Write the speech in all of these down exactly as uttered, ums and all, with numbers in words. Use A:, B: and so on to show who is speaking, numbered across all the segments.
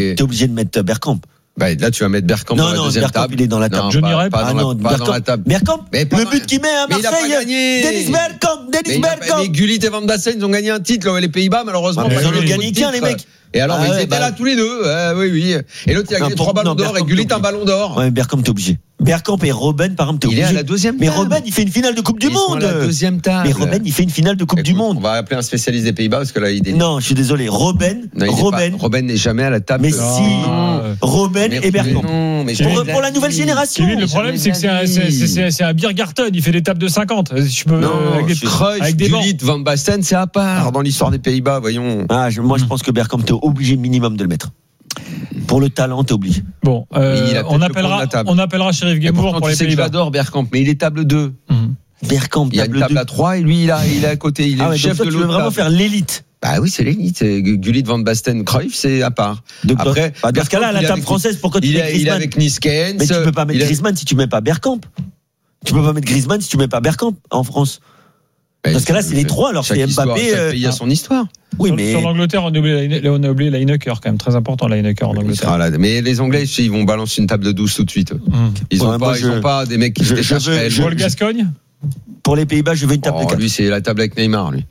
A: t'es obligé de mettre Bergkamp.
B: Bah, là, tu vas mettre Bergkamp dans la
A: non,
B: deuxième
A: Bergkamp,
B: table.
A: il est dans la table.
B: Non,
C: Johnny
B: pas,
C: Rep.
B: pas,
A: Ah
B: dans,
A: non,
B: la, pas
A: Bergkamp,
B: dans la table.
A: Bergkamp,
B: Mais pas
A: le
B: dans-
A: but qu'il met à
B: Mais il a
A: Marseille.
B: pas gagné.
A: Dennis Bergkamp,
B: Mais,
A: Dennis
B: il a-
A: Bergkamp.
B: mais Gullit et Van Basten, ils ont gagné un titre, là, les Pays-Bas, malheureusement.
A: Ah, mais
B: pas
A: ils en ont
B: gagné
A: gagné
B: beaucoup de
A: qu'un, les
B: titres.
A: mecs.
B: Et alors,
A: Ah
B: mais ils
A: ouais,
B: étaient
A: bah-
B: là tous les deux. Ah, oui, oui. Et l'autre, il a gagné
A: Non,
B: trois
A: pour-
B: ballons
A: non,
B: d'or et
A: Bergkamp,
B: Gullit
A: t'es
B: un ballon d'or.
A: Ouais, Bergkamp, t'es obligé. Bergkamp et Robben, par exemple, t'es
B: Il
A: obligé.
B: est à la deuxième
A: Mais
B: table.
A: Robben, il fait une finale de Coupe du
B: Ils sont à
A: Monde.
B: la deuxième table.
A: Mais Robben, il fait une finale de Coupe
B: Écoute,
A: du Monde.
B: On va appeler un spécialiste des Pays-Bas parce que là, il est.
A: Non, je suis désolé. Robben,
B: Non, il est
A: Robben,
B: pas- Robben n'est jamais à la table.
A: mais
B: de-
A: si,
C: Non.
A: Robben
B: Mais-
A: et Bergkamp.
B: mais non, mais
C: Pour-
B: jamais de
A: pour la nouvelle
B: vie.
A: génération.
C: Kevin, le problème, c'est que c'est un, c'est, c'est, c'est, c'est un Biergarten. Il fait des tables de cinquante. Je peux,
B: Non,
C: avec des,
B: Cruyff,
C: avec des bancs.
B: Gullit, Van Basten, c'est à part dans l'histoire des Pays-Bas, voyons.
A: Ah, je- moi, je pense que Bergkamp, t'es obligé minimum de le mettre. Pour le talent, t'es obligé.
C: Bon, euh,
B: Il a peut-être
C: on
B: le
C: appellera,
B: point de la table.
C: on appellera Sheriff
B: Et
C: Guémour
B: pourtant,
C: pour
B: tu
C: les
B: sais que
C: Pays-Bas.
B: j'adore Bergkamp, mais il est table deux.
C: Mhm.
A: Bergkamp,
B: Il y a une
A: table
B: table
A: deux.
B: à trois et lui, il, a, il est à côté. Il est
A: Ah
B: le
A: ouais,
B: chef
A: donc toi,
B: de
A: tu veux
B: l'autre
A: vraiment
B: table.
A: faire l'élite.
B: Bah oui, c'est l'élite. C'est Gullit, Van Basten, Cruyff, c'est à part.
A: Donc,
B: Après,
A: bah, dans ce cas-là, à la
B: il est
A: table
B: avec-
A: française, pourquoi tu
B: Il
A: mets
B: est, il est
A: Griezmann?
B: avec Niskens.
A: Mais tu peux pas mettre
B: il a-
A: Griezmann si tu mets pas Bergkamp. Tu peux pas mettre Griezmann si tu mets pas Bergkamp en France. Dans ce cas-là, c'est les trois. Alors
B: Chaque
A: c'est
B: histoire,
A: Mbappé.
B: chaque
A: euh,
B: pays a son histoire.
A: Oui,
C: Sur,
A: mais
C: sur l'Angleterre, on a oublié, Line- on a oublié Lineker, quand même. Très important, Lineker en
B: Il
C: Angleterre.
B: sera là. Mais les Anglais, ils vont balancer une table de douze tout de suite.
C: Mhm.
B: Ils
A: Ouais,
B: ont
A: moi,
B: pas,
A: je-
B: ils ont pas des mecs qui se
A: je-
B: détachent
A: je veux-
B: réellement.
C: Paul Gascogne.
A: pour les Pays-Bas, je veux une table de
B: Oh,
A: quatre.
B: lui, c'est la table avec Neymar, lui.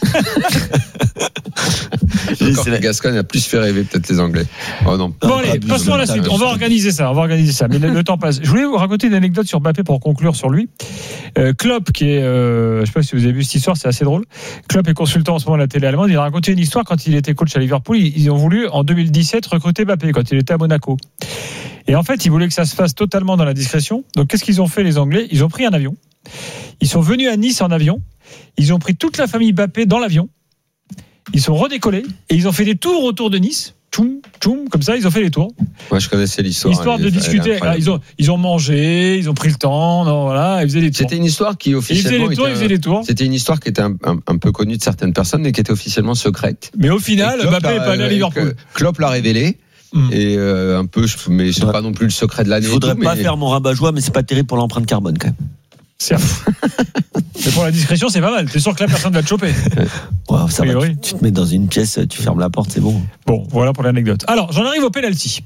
B: Encore que Gascogne a plus fait rêver peut-être les Anglais. Oh non.
C: Bon,
A: Non,
C: allez,
A: pas
C: passons à la
A: abusé.
C: suite. On va organiser ça. On va organiser ça. Mais le, le temps passe. Je voulais vous raconter une anecdote sur Mbappé pour conclure sur lui. Euh, Klopp, qui est, euh, je sais pas si vous avez vu cette histoire, c'est assez drôle. Klopp est consultant en ce moment à la télé allemande. Il a raconté une histoire quand il était coach à Liverpool. Ils, ils ont voulu, en deux mille dix-sept, recruter Mbappé quand il était à Monaco. Et en fait, ils voulaient que ça se fasse totalement dans la discrétion. Donc, qu'est-ce qu'ils ont fait, les Anglais? Ils ont pris un avion. Ils sont venus à Nice en avion. Ils ont pris toute la famille Mbappé dans l'avion. Ils sont redécollés et ils ont fait des tours autour de Nice. Tchoum, tchoum, comme ça, ils ont fait les tours.
B: Moi, je connaissais l'histoire.
C: Histoire
B: Elle
C: de
B: est- elle est
C: discuter.
B: incroyable.
C: Ils ont, ils ont mangé, ils ont pris le temps, non, voilà, ils faisaient des tours.
B: C'était une histoire qui
C: Et ils faisaient
B: officiellement
C: les tours, ils
B: était-
C: faisaient les tours.
B: C'était une histoire qui était un, un- un peu connue de certaines personnes, mais qui était officiellement secrète.
C: Mais au final,
B: Et Klopp
C: Mbappé n'est
B: l'a-
C: pas allé à Liverpool.
B: que Klopp l'a révélé.
C: Mm.
B: Et euh, un peu, je- mais c'est
A: Faudrait-
B: pas non plus le secret de l'année.
A: Je
B: et
A: voudrais
B: tout,
A: pas
B: mais-
A: faire mon rabat-joie, mais c'est pas terrible pour l'empreinte carbone quand même.
C: Certes. Mais pour la discrétion, c'est pas mal. T'es sûr que la personne va te choper.
A: Ouais, ça
C: A
A: va,
C: priori.
A: tu, tu te mets dans une pièce, tu fermes la porte, c'est bon.
C: Bon, voilà pour l'anecdote. Alors, j'en arrive au penalty.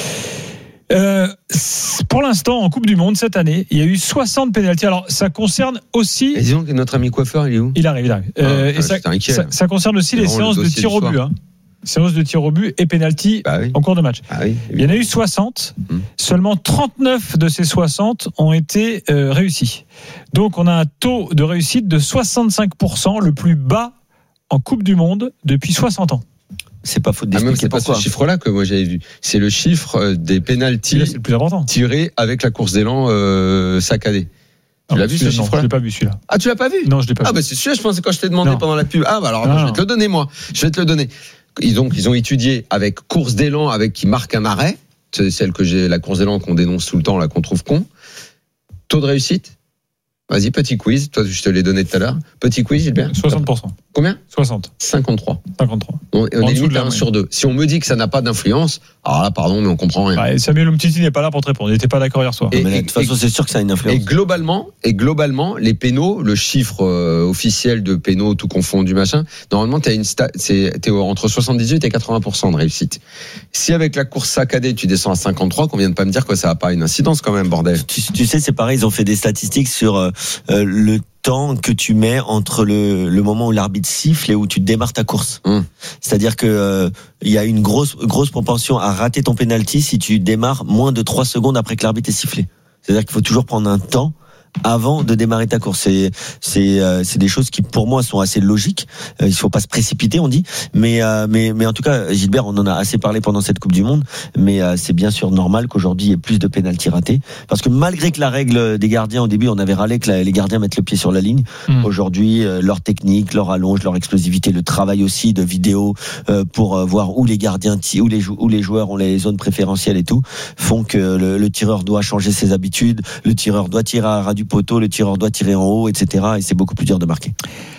C: Euh, pour l'instant, en Coupe du Monde cette année, il y a eu soixante pénaltys. Alors, ça concerne aussi.
B: Et disons que notre ami coiffeur, il est où?
C: Il arrive, il arrive. Euh,
B: Ah,
C: et ça,
B: j'étais inquiet.
C: ça, ça concerne aussi
B: C'est
C: les
B: vraiment le
C: séances de
B: dossier
C: tir
B: du
C: au
B: soir.
C: but. Hein. Séances de tir au but et pénalty
B: Bah oui.
C: en cours de match.
B: Ah oui.
C: Il y en a eu soixante.
B: Hum.
C: Seulement trente-neuf de ces soixante ont été euh, réussis. Donc, on a un taux de réussite de soixante-cinq pour cent, le plus bas en Coupe du Monde depuis soixante ans.
A: C'est pas faute
B: Ah, même
A: d'expliquer
B: c'est pas
A: pourquoi.
B: ce chiffre-là que moi j'avais vu. C'est le chiffre euh, des
C: C'est
B: pénaltys
C: là, c'est le plus important.
B: tirés avec la course d'élan euh, saccadée. Tu
C: Ah,
B: l'as vu ce
C: celui-là, non,
B: chiffre-là?
C: je l'ai pas vu celui-là.
B: Ah, tu l'as pas vu?
C: Non, je l'ai pas
B: Ah
C: vu.
B: bah c'est sûr, je pensais quand je t'ai demandé
C: Non.
B: pendant la pub. Ah bah alors attends,
C: Non,
B: je vais
C: non.
B: te le donner moi. Je vais te le donner. Ils ont, ils ont étudié avec course d'élan, avec qui marque un arrêt. C'est celle que j'ai, la course d'élan qu'on dénonce tout le temps, là qu'on trouve con. Taux de réussite. Vas-y, petit quiz. Toi, je te l'ai donné tout à l'heure. Petit quiz, Gilbert.
C: soixante pour cent.
B: Combien?
C: soixante.
B: cinquante-trois.
C: cinquantre-trois.
B: On, on
C: En
B: est
C: dessous
B: limite
C: de la
B: à un
C: moyenne.
B: sur deux. Si on me dit que ça n'a pas d'influence, alors là, pardon, mais on comprend rien.
C: Ouais, Samuel Umtiti n'est pas là pour te répondre. Il n'était pas d'accord hier soir.
B: Et-
A: Mais là, de toute façon, c'est sûr que ça a une
B: Et
A: influence.
B: globalement, et globalement, les pénaux, le chiffre euh, officiel de pénaux, tout confondu, machin, normalement, t'as une sta- c'est, t'es entre soixante-dix-huit et quatre-vingts pour cent de réussite. Si avec la course saccadée, tu descends à cinquante-trois, qu'on vient de pas me dire que ça n'a pas une incidence quand même, bordel.
A: Tu, tu sais, c'est pareil, ils ont fait des statistiques sur euh, euh, le temps que tu mets entre le, le moment où l'arbitre siffle et où tu démarres ta course.
B: Hum.
A: C'est-à-dire que euh, il y a une grosse grosse propension à rater ton penalty si tu démarres moins de trois secondes après que l'arbitre ait sifflé. C'est-à-dire qu'il faut toujours prendre un temps avant de démarrer ta course. C'est c'est euh, c'est des choses qui pour moi sont assez logiques. Euh, il faut pas se précipiter, on dit. Mais euh, mais mais en tout cas, Gilbert, on en a assez parlé pendant cette Coupe du Monde. Mais euh, c'est bien sûr normal qu'aujourd'hui il y ait plus de pénaltys ratés, parce que malgré que la règle des gardiens au début, on avait râlé que la- les gardiens mettent le pied sur la ligne.
C: Mm.
A: Aujourd'hui, euh, leur technique, leur allonge, leur explosivité, le travail aussi de vidéo euh, pour euh, voir où les gardiens, ti- où les jou- où les joueurs ont les zones préférentielles et tout, font que le, le tireur doit changer ses habitudes. Le tireur doit tirer à ras du poteau, le tireur doit tirer en haut, et cetera. Et c'est beaucoup plus dur de marquer.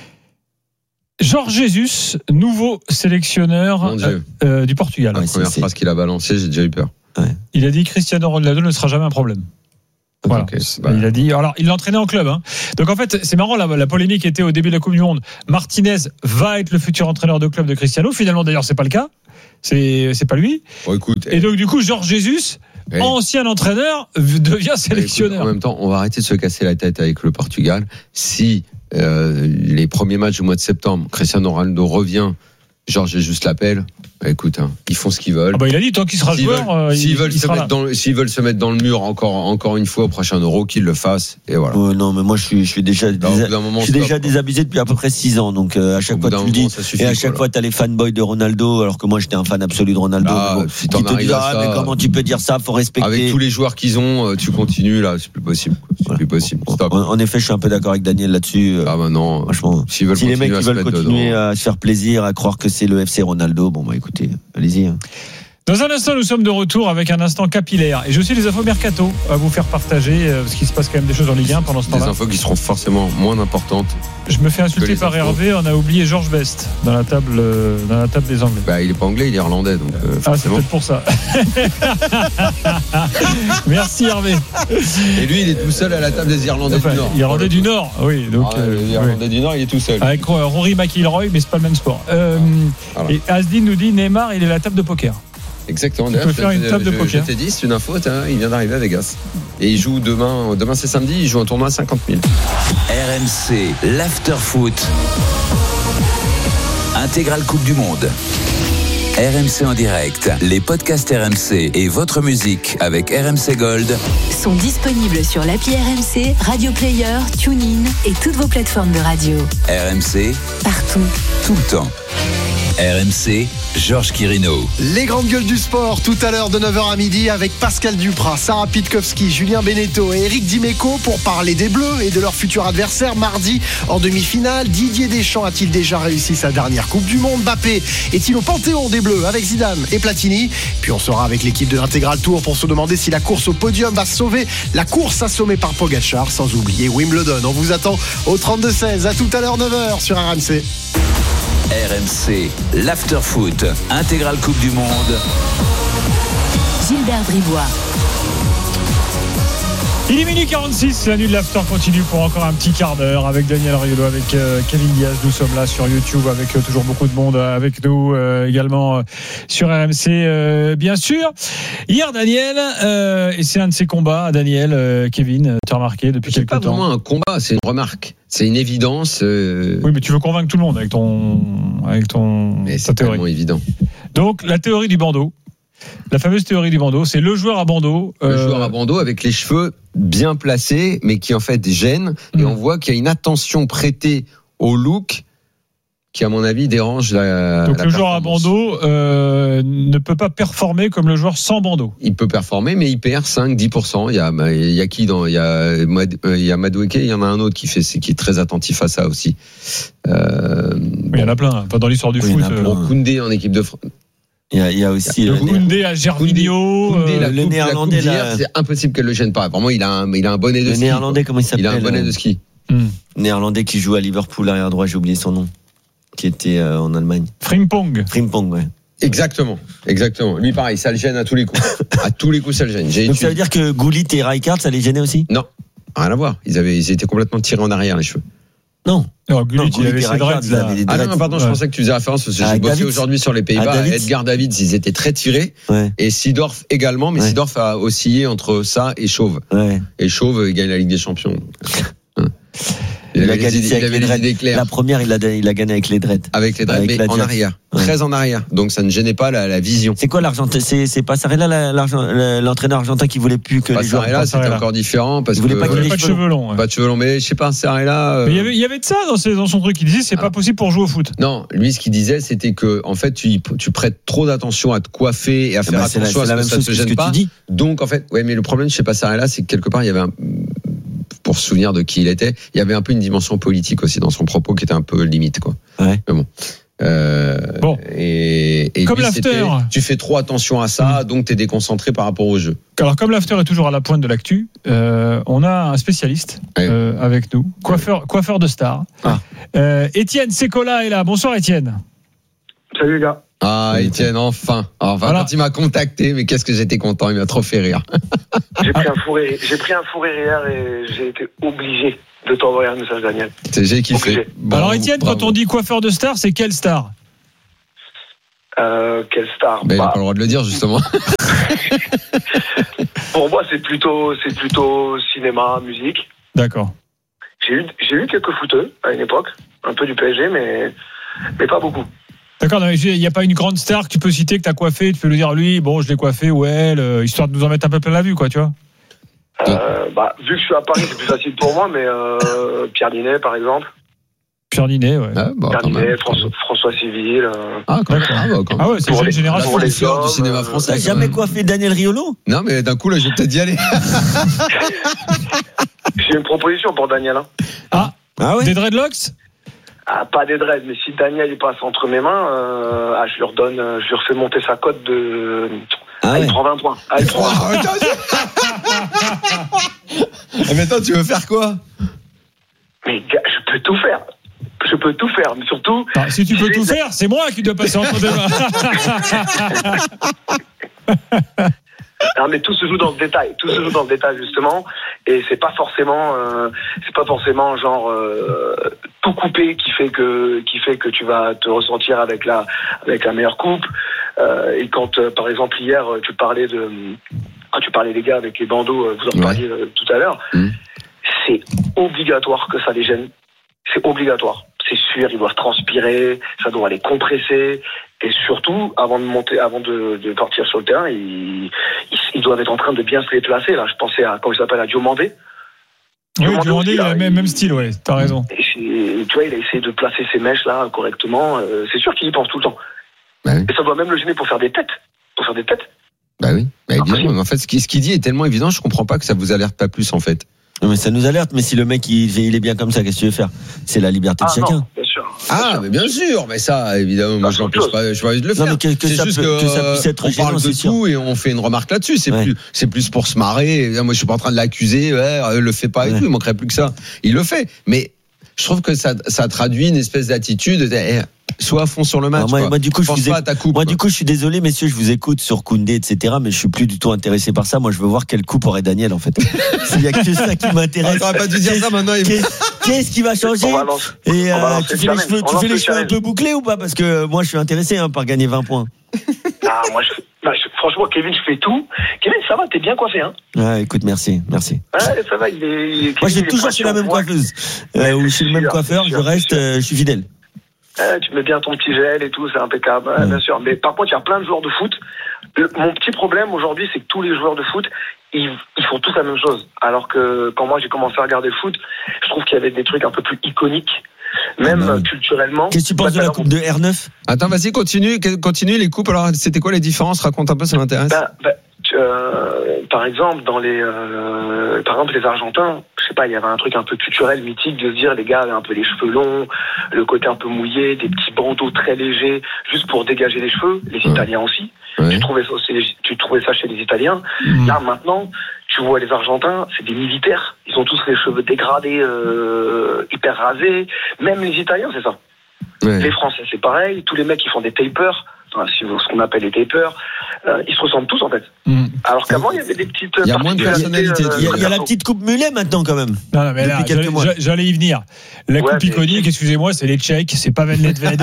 C: Georges Jesus, nouveau sélectionneur
B: Mon Dieu.
C: euh, du Portugal.
A: Ouais,
B: La première
A: c'est-
B: phrase qu'il a balancée, j'ai déjà eu peur.
C: Il a dit Cristiano Ronaldo ne sera jamais un problème. Voilà.
B: Ok, bah.
C: Il a dit. Alors, il l'entraînait en club. Hein. Donc, en fait, c'est marrant. La, la polémique était au début de la Coupe du Monde. Martinez va être le futur entraîneur de club de Cristiano. Finalement, d'ailleurs, c'est pas le cas. C'est, c'est pas lui.
B: Bon, écoute,
C: et donc, du coup, Georges Jesus,
B: eh,
C: ancien entraîneur, devient sélectionneur.
B: Écoute, en même temps, on va arrêter de se casser la tête avec le Portugal. Si euh, les premiers matchs du mois de septembre, Cristiano Ronaldo revient, Georges Jesus l'appelle. Bah, écoute, hein, ils font ce qu'ils veulent.
C: Ah bah il a dit tant qu'il sera
B: s'ils
C: joueur,
B: veulent,
C: euh,
B: s'ils,
C: il,
B: veulent
C: il
B: se mettre dans, s'ils veulent se mettre dans le mur encore, encore une fois au prochain Euro, qu'ils le fassent. Et voilà.
A: Oh, non, mais moi je suis, je suis déjà,
B: Alors, au bout d'un moment,
A: je suis
B: stop,
A: déjà
B: quoi.
A: désabusé depuis à peu près six ans. Donc euh, à chaque
B: Au
A: fois
B: bout
A: tu
B: d'un
A: le dis,
B: moment, ça suffit,
A: et à chaque
B: voilà.
A: fois t'as les fanboys de Ronaldo, alors que moi j'étais un fan absolu de Ronaldo.
B: Ah,
A: mais bon,
B: si t'en
A: qui te
B: arrives
A: disent,
B: à
A: ah,
B: ça,
A: mais comment tu peux dire ça, faut respecter.
B: Avec tous les joueurs qu'ils ont, tu continues là, c'est plus possible. C'est
A: Voilà.
B: plus possible. Stop.
A: En, en effet, je suis un peu d'accord avec Daniel là-dessus.
B: Ah bah non.
A: Franchement,
B: S'ils veulent
A: si les mecs
B: continuer à
A: ils
B: se
A: veulent
B: mettre
A: continuer
B: dedans.
A: à se faire plaisir, à croire que c'est le F C Ronaldo, bon bah écoutez, allez-y. hein.
C: Dans un instant, nous sommes de retour avec un instant capillaire. Et j'ai aussi des infos mercato à vous faire partager, euh, parce qu'il se passe quand même des choses en Ligue un pendant ce
B: Des
C: temps-là.
B: infos qui seront forcément moins importantes.
C: Je me fais
B: que
C: insulter
B: les
C: par
B: infos.
C: Hervé, on a oublié Georges Best dans la table, euh, dans la table des Anglais.
B: Bah, il est pas anglais, il est irlandais, donc euh,
C: Ah, c'est
B: forcément.
C: peut-être pour ça. Merci Hervé.
B: Et lui, il est tout seul à la table des Irlandais
C: Enfin,
B: du Nord.
C: Irlandais du Nord, oui. Donc,
B: Ah,
C: euh,
B: les
C: oui.
B: Irlandais du Nord, il est tout seul.
C: Avec euh, Rory McIlroy, mais c'est pas le même sport. Euh,
B: Voilà.
C: Et Asdin nous dit Neymar, il est à la table de poker.
B: Exactement.
C: On
B: D'ailleurs,
C: peut faire
B: je-
C: une table de
B: je-
C: poker.
B: Je t'ai dit, c'est une info, t'as- il vient d'arriver à Vegas. Et il joue demain, demain c'est samedi, il joue un tournoi à cinquante mille.
D: R M C, l'after-foot. Intégrale Coupe du Monde. R M C en direct, les podcasts R M C et votre musique avec R M C Gold
E: sont disponibles sur l'appli R M C, Radio Player, TuneIn et toutes vos plateformes de radio.
D: R M C,
E: Partout.
D: tout le temps. R M C, Georges Quirino.
F: Les grandes gueules du sport, tout à l'heure de neuf heures à midi avec Pascal Duprat, Sarah Pitkowski, Julien Beneteau et Eric Dimeco pour parler des Bleus et de leur futur adversaire mardi en demi-finale. Didier Deschamps a-t-il déjà réussi sa dernière Coupe du Monde? Mbappé est-il au panthéon des Bleus avec Zidane et Platini? Puis on sera avec l'équipe de l'Intégral Tour pour se demander si la course au podium va sauver la course assommée par Pogacar, sans oublier Wimbledon. On vous attend au trente-deux seize. À tout à l'heure neuf heures sur R M C.
D: R M C, l'after-foot. Intégrale Coupe du Monde.
E: Gilbert Bribois.
C: Il est minuit quarante-six, la nuit de l'after continue pour encore un petit quart d'heure avec Daniel Riolo, avec euh, Kevin Diaz. Nous sommes là sur YouTube avec euh, toujours beaucoup de monde euh, avec nous euh, également euh, sur R M C, euh, bien sûr. Hier, Daniel, euh, et c'est un de ses combats, Daniel, euh, Kevin, tu as remarqué depuis
B: C'est
C: quelques
B: pas
C: temps.
B: vraiment un combat, c'est une remarque. C'est une évidence. euh,
C: Oui, mais tu veux convaincre tout le monde avec ton, avec ton,
B: Mais
C: ta
B: c'est
C: théorie.
B: tellement évident.
C: Donc, la théorie du bandeau. La fameuse théorie du bandeau, c'est le joueur à bandeau.
B: Le
C: euh,
B: joueur à bandeau avec les cheveux bien placés, mais qui en fait gêne. Et
C: Mm.
B: on voit qu'il y a une attention prêtée au look qui, à mon avis, dérange la.
C: Donc
B: la
C: le joueur à
B: performance.
C: bandeau euh, ne peut pas performer comme le joueur sans bandeau.
B: Il peut performer, mais il perd cinq à dix pour cent. Il y a, il y a qui dans, il y a, Mad- euh, il y a Madueke, il y en a un autre qui fait, qui est très attentif à ça aussi. Euh,
C: Il y en a plein, hein, pas dans l'histoire du
A: Oui, il y
C: foot.
A: en a
C: euh,
A: plein.
B: bon, Koundé en équipe de France.
A: Il y a, il y a aussi
B: Le
A: euh,
B: Koundé.
C: Koundé à Gervinho.
B: Koundé,
C: euh,
B: la
A: le
B: coupe- la
A: Néerlandais,
B: coupe d'hier,
A: là.
B: c'est impossible qu'elle le gêne pas. Vraiment, il a un, il a un bonnet de
A: le
B: ski.
A: néerlandais, comment il
B: quoi.
A: s'appelle
B: Il a un bonnet
A: euh,
B: de ski.
C: hmm.
A: Néerlandais qui joue à Liverpool arrière droit, j'ai oublié son nom, qui était euh, en Allemagne.
C: Frimpong.
A: Frimpong, ouais.
B: Exactement, exactement. Lui, pareil, ça le gêne à tous les coups. À tous les coups, ça le gêne. J'ai
A: Donc ça
B: étudié-
A: veut dire que Gullit et Rijkaard, ça les gênait aussi?
B: Non, rien à voir. Ils avaient, ils étaient complètement tirés en arrière les cheveux.
A: Non.
C: Non, Gullit,
A: Non,
C: il
A: Gullit
C: avait
A: et
C: ses
A: Rijkaard,
C: dreads
A: ils
C: là.
A: avaient des
B: Ah non,
A: dreads.
B: non, pardon, je
C: Ouais.
B: pensais que tu faisais référence parce que
A: Ah,
B: j'ai bossé
A: Davids.
B: aujourd'hui sur les
A: Ah,
B: Pays-Bas.
A: Davids.
B: Edgar Davids, ils étaient très tirés.
A: Ouais,
B: Et Seedorf également, mais
A: Ouais.
B: Seedorf a oscillé entre ça et Chauve.
A: ouais.
B: Et Chauve, il gagne la Ligue des Champions. Hein. Il,
A: Il a
B: avait
A: gagné
B: les idées,
A: avec
B: il avait
A: les
B: les
A: dreads.
B: idées claires.
A: La première, il a, il a gagné avec les dreads.
B: Avec les dreads,
A: avec
B: mais
A: la
B: en
A: Diaz.
B: arrière.
A: Ouais.
B: Très en arrière. Donc ça ne gênait pas la, la vision.
A: C'est quoi l'Argentin? C'est, c'est Passarella, la- l'Argent- l'entraîneur argentin qui voulait plus que les joueurs.
B: Passarella, c'était
C: Passarella.
B: encore différent parce
A: Il
B: que
A: voulait pas
C: Il
A: qu'il
C: avait
A: les
C: pas de
A: cheveux
C: cheveux longs. ouais.
B: pas de cheveux longs. Mais je sais pas, Passarella. euh,
C: Mais il y avait, il y avait de ça dans, ses- dans son truc. Il disait c'est
B: Ah.
C: pas possible pour jouer au foot.
B: Non, lui, ce qu'il disait, c'était que, en fait, tu, tu prêtes trop d'attention à te coiffer et à
A: Ah
B: faire
A: bah, c'est la,
B: attention
A: c'est
B: à
A: la
B: ce
A: même
B: que ça
A: chose
B: te
A: que ce
B: gêne
A: que
B: pas.
A: tu dis.
B: Donc, en fait, ouais, mais le problème chez Passarella, c'est que quelque part, il y avait un, pour se souvenir de qui il était, il y avait un peu une dimension politique aussi dans son propos qui était un peu limite, quoi.
A: Ouais.
B: Mais bon. Euh,
C: Bon.
B: Et, et
C: Comme
B: lui,
C: l'after.
B: c'était, tu fais trop attention à ça, donc t'es déconcentré par rapport au jeu.
C: Alors comme l'after est toujours à la pointe de l'actu, euh, on a un spécialiste
B: Ouais.
C: euh, avec nous, coiffeur, coiffeur de star.
A: Ah.
C: Euh, Étienne Secola est là. Bonsoir Étienne.
G: Salut les gars.
B: Ah, Étienne, enfin. Enfin,
C: Voilà.
B: quand il m'a contacté, mais qu'est-ce que j'étais content, il m'a trop fait rire.
G: J'ai pris un fou rire. J'ai pris un fou rire hier et j'ai été obligé de t'envoyer un message, Daniel.
B: C'est- J'ai kiffé.
G: Obligé.
B: Bon,
C: Alors Étienne,
B: bravo.
C: quand on dit coiffeur de star, c'est quelle star?
G: Euh, quelle star?
B: Ben, il n'a
G: Bah,
B: pas le droit de le dire, justement.
G: Pour moi, c'est plutôt, c'est plutôt cinéma, musique.
C: D'accord.
G: J'ai eu, j'ai eu quelques footeux à une époque, un peu du P S G, mais, mais pas beaucoup.
C: D'accord, il n'y a pas une grande star que tu peux citer, que tu as coiffé, tu peux lui dire, lui, bon, je l'ai coiffé, ou elle, euh, histoire de nous en mettre un peu plein la vue, quoi, tu vois.
G: Euh, bah, vu que je suis à Paris, c'est plus facile pour moi, mais euh, Pierre Ninet, par exemple.
C: Pierre Ninet, ouais.
B: Ah, bon,
G: Pierre
B: quand
G: Ninet,
B: même.
G: François, François Civil. Euh,
B: Ah, quand même. Ah, bah, quand même.
C: Ah ouais, c'est
G: Pour
C: une
G: les-
C: génération.
G: pour les
B: Fleur du
G: hommes,
B: cinéma
G: euh,
B: français.
A: T'as
B: quand
A: jamais
B: même.
A: coiffé Daniel Riolo?
B: Non, mais d'un coup, là, je vais peut-être y aller.
G: J'ai une proposition pour Daniel. Hein.
C: Ah,
A: Ah ouais?
C: des dreadlocks?
G: Ah, pas des dreads, mais si Daniel il passe entre mes mains, euh, ah, je lui redonne, euh, je lui refais monter sa cote de.
A: Ah
G: Ah,
A: ouais.
G: il prend vingt points. Ah, il prend vingt points.
B: Ah, mais attends, tu veux faire quoi?
G: Mais gars, je peux tout faire. Je peux tout faire, mais surtout.
C: Ah, si tu peux
G: j'ai-
C: tout faire, c'est moi qui dois passer entre tes mains.
G: Non, mais tout se joue dans le détail. Tout se joue dans le détail justement, et c'est pas forcément, euh, c'est pas forcément genre euh, tout coupé qui fait que qui fait que tu vas te ressentir avec la avec la meilleure coupe. Euh, et quand euh, par exemple hier tu parlais de quand tu parlais des gars avec les bandeaux, euh, vous en
B: Ouais.
G: parliez euh, tout à l'heure.
B: Mmh.
G: C'est obligatoire que ça les gêne. C'est obligatoire. C'est sûr, ils doivent transpirer, ça doit les compresser. Et surtout, avant de monter, avant de, de partir sur le terrain, ils, ils, ils doivent être en train de bien se les placer. Là, je pensais à, comment il s'appelle, à Diomandé.
C: Oui,
G: Diomandé
C: Diomandé,
G: aussi,
C: il a
G: là,
C: le même,
G: il-
C: même style, ouais, t'as raison.
G: Et c'est- tu vois, il a essayé de placer ses mèches là correctement. Euh, c'est sûr qu'il y pense tout le temps.
B: Bah oui.
G: Et ça doit même le gêner pour faire des têtes. Pour faire des têtes.
B: Bah oui. Bah, évidemment.
G: Impossible.
B: Mais en fait, ce qu'il ce qu'il dit est tellement évident, je comprends pas que ça vous alerte pas plus, en fait.
A: Non, mais ça nous alerte, mais si le mec il, il est bien comme ça, qu'est-ce que tu veux faire? C'est la liberté de
G: Ah
A: chacun.
G: non, bien sûr.
B: Ah, mais bien sûr, mais ça, évidemment, moi, je l'empêche pas, je vais de le faire.
A: Non, mais que- que
B: c'est
A: ça
B: juste
A: peut-
B: que,
A: que ça puisse être
B: on
A: gênant,
B: parle de
A: c'est sûr.
B: tout et on fait une remarque là-dessus. C'est
A: Ouais.
B: plus, c'est plus pour se marrer. Moi, je suis pas en train de l'accuser. Ouais, euh, le fait pas et
A: Ouais.
B: tout. Il manquerait plus que ça. Il le fait. Mais je trouve que ça, ça traduit une espèce d'attitude. Eh, sois à fond sur le match.
A: Alors moi,
B: quoi.
A: moi, du coup, je
B: Pense
A: vous
B: pas
A: ai-
B: à ta coupe.
A: Moi, du coup, je suis désolé, messieurs, je vous écoute sur Koundé, et cetera, mais je suis plus du tout intéressé par ça. Moi, je veux voir quelle coupe aurait Daniel, en fait. S'il y a que ça qui
B: Ah,
A: m'intéresse.
B: t'aurais pas dû dire ça maintenant. il-
A: Qu'est-ce qu'est-ce qui va changer?
G: On va lancer-
A: Et
G: on va
A: euh,
G: lancer
A: tu
G: le
A: fais les
G: challenge.
A: cheveux,
G: On
A: tu
G: lance
A: fais
G: le
A: les cheveux un
G: challenge.
A: peu bouclés ou pas? Parce que moi, je suis intéressé hein, par gagner vingt points.
G: Ah, moi, je, bah, je- franchement, Kevin, je fais tout. Kevin, ça va, t'es bien coiffé, hein?
A: Ouais, écoute, merci, merci.
G: Ouais, ça va, il est. il est-
A: Moi,
G: Kevin,
A: j'ai
G: il est
A: toujours
G: pas
A: chez la
G: sur
A: même
G: point.
A: coiffeuse. Euh,
G: Ouais,
A: ou
G: c'est
A: chez le même
G: sûr,
A: coiffeur,
G: c'est
A: je
G: sûr,
A: reste,
G: c'est sûr.
A: euh, je suis fidèle.
G: Ouais, tu mets bien ton petit gel et tout, c'est impeccable, ouais,
A: Mm.
G: bien sûr. Mais par contre, il y a plein de joueurs de foot. Le- mon petit problème aujourd'hui, c'est que tous les joueurs de foot, ils, ils font tous la même chose. Alors que quand moi j'ai commencé à regarder le foot, je trouve qu'il y avait des trucs un peu plus iconiques, même
A: Ah bah oui.
G: culturellement.
A: Qu'est-ce que tu penses de la coupe de R neuf?
B: Attends, vas-y, continue, continue les coupes. Alors, c'était quoi les différences? Raconte un peu, ça m'intéresse.
G: Bah, bah, tu- euh, par exemple, dans les, euh, par exemple, les Argentins, je sais pas, il y avait un truc un peu culturel, mythique, de se dire les gars avaient un peu les cheveux longs, le côté un peu mouillé, des petits bandeaux très légers, juste pour dégager les cheveux. Les
B: Ouais.
G: Italiens aussi.
B: Ouais.
G: Tu trouvais ça, aussi- tu trouvais ça chez les Italiens.
C: Mmh.
G: Là maintenant, tu vois les Argentins, c'est des militaires. Ils ont tous les cheveux dégradés, euh, hyper rasés. Même les Italiens, c'est ça.
B: Ouais.
G: Les Français, c'est pareil. Tous les mecs qui font des tapers, enfin, si vous- ce qu'on appelle les tapers, euh, ils se ressemblent tous en fait.
C: Mmh.
G: Alors qu'avant, il y avait des petites.
B: Il y a moins de
G: particularités,
B: personnalité.
G: euh,
A: Il y, a, il y a la
G: perso.
A: petite coupe mulet maintenant, quand même.
C: Non, non, mais là,
A: Depuis quelques
C: j'allais-
A: mois.
C: j'a- j'allais y venir. La
G: Ouais,
C: coupe
G: mais-
C: iconique, excusez-moi, c'est les Tchèques, c'est Pavel Nedved.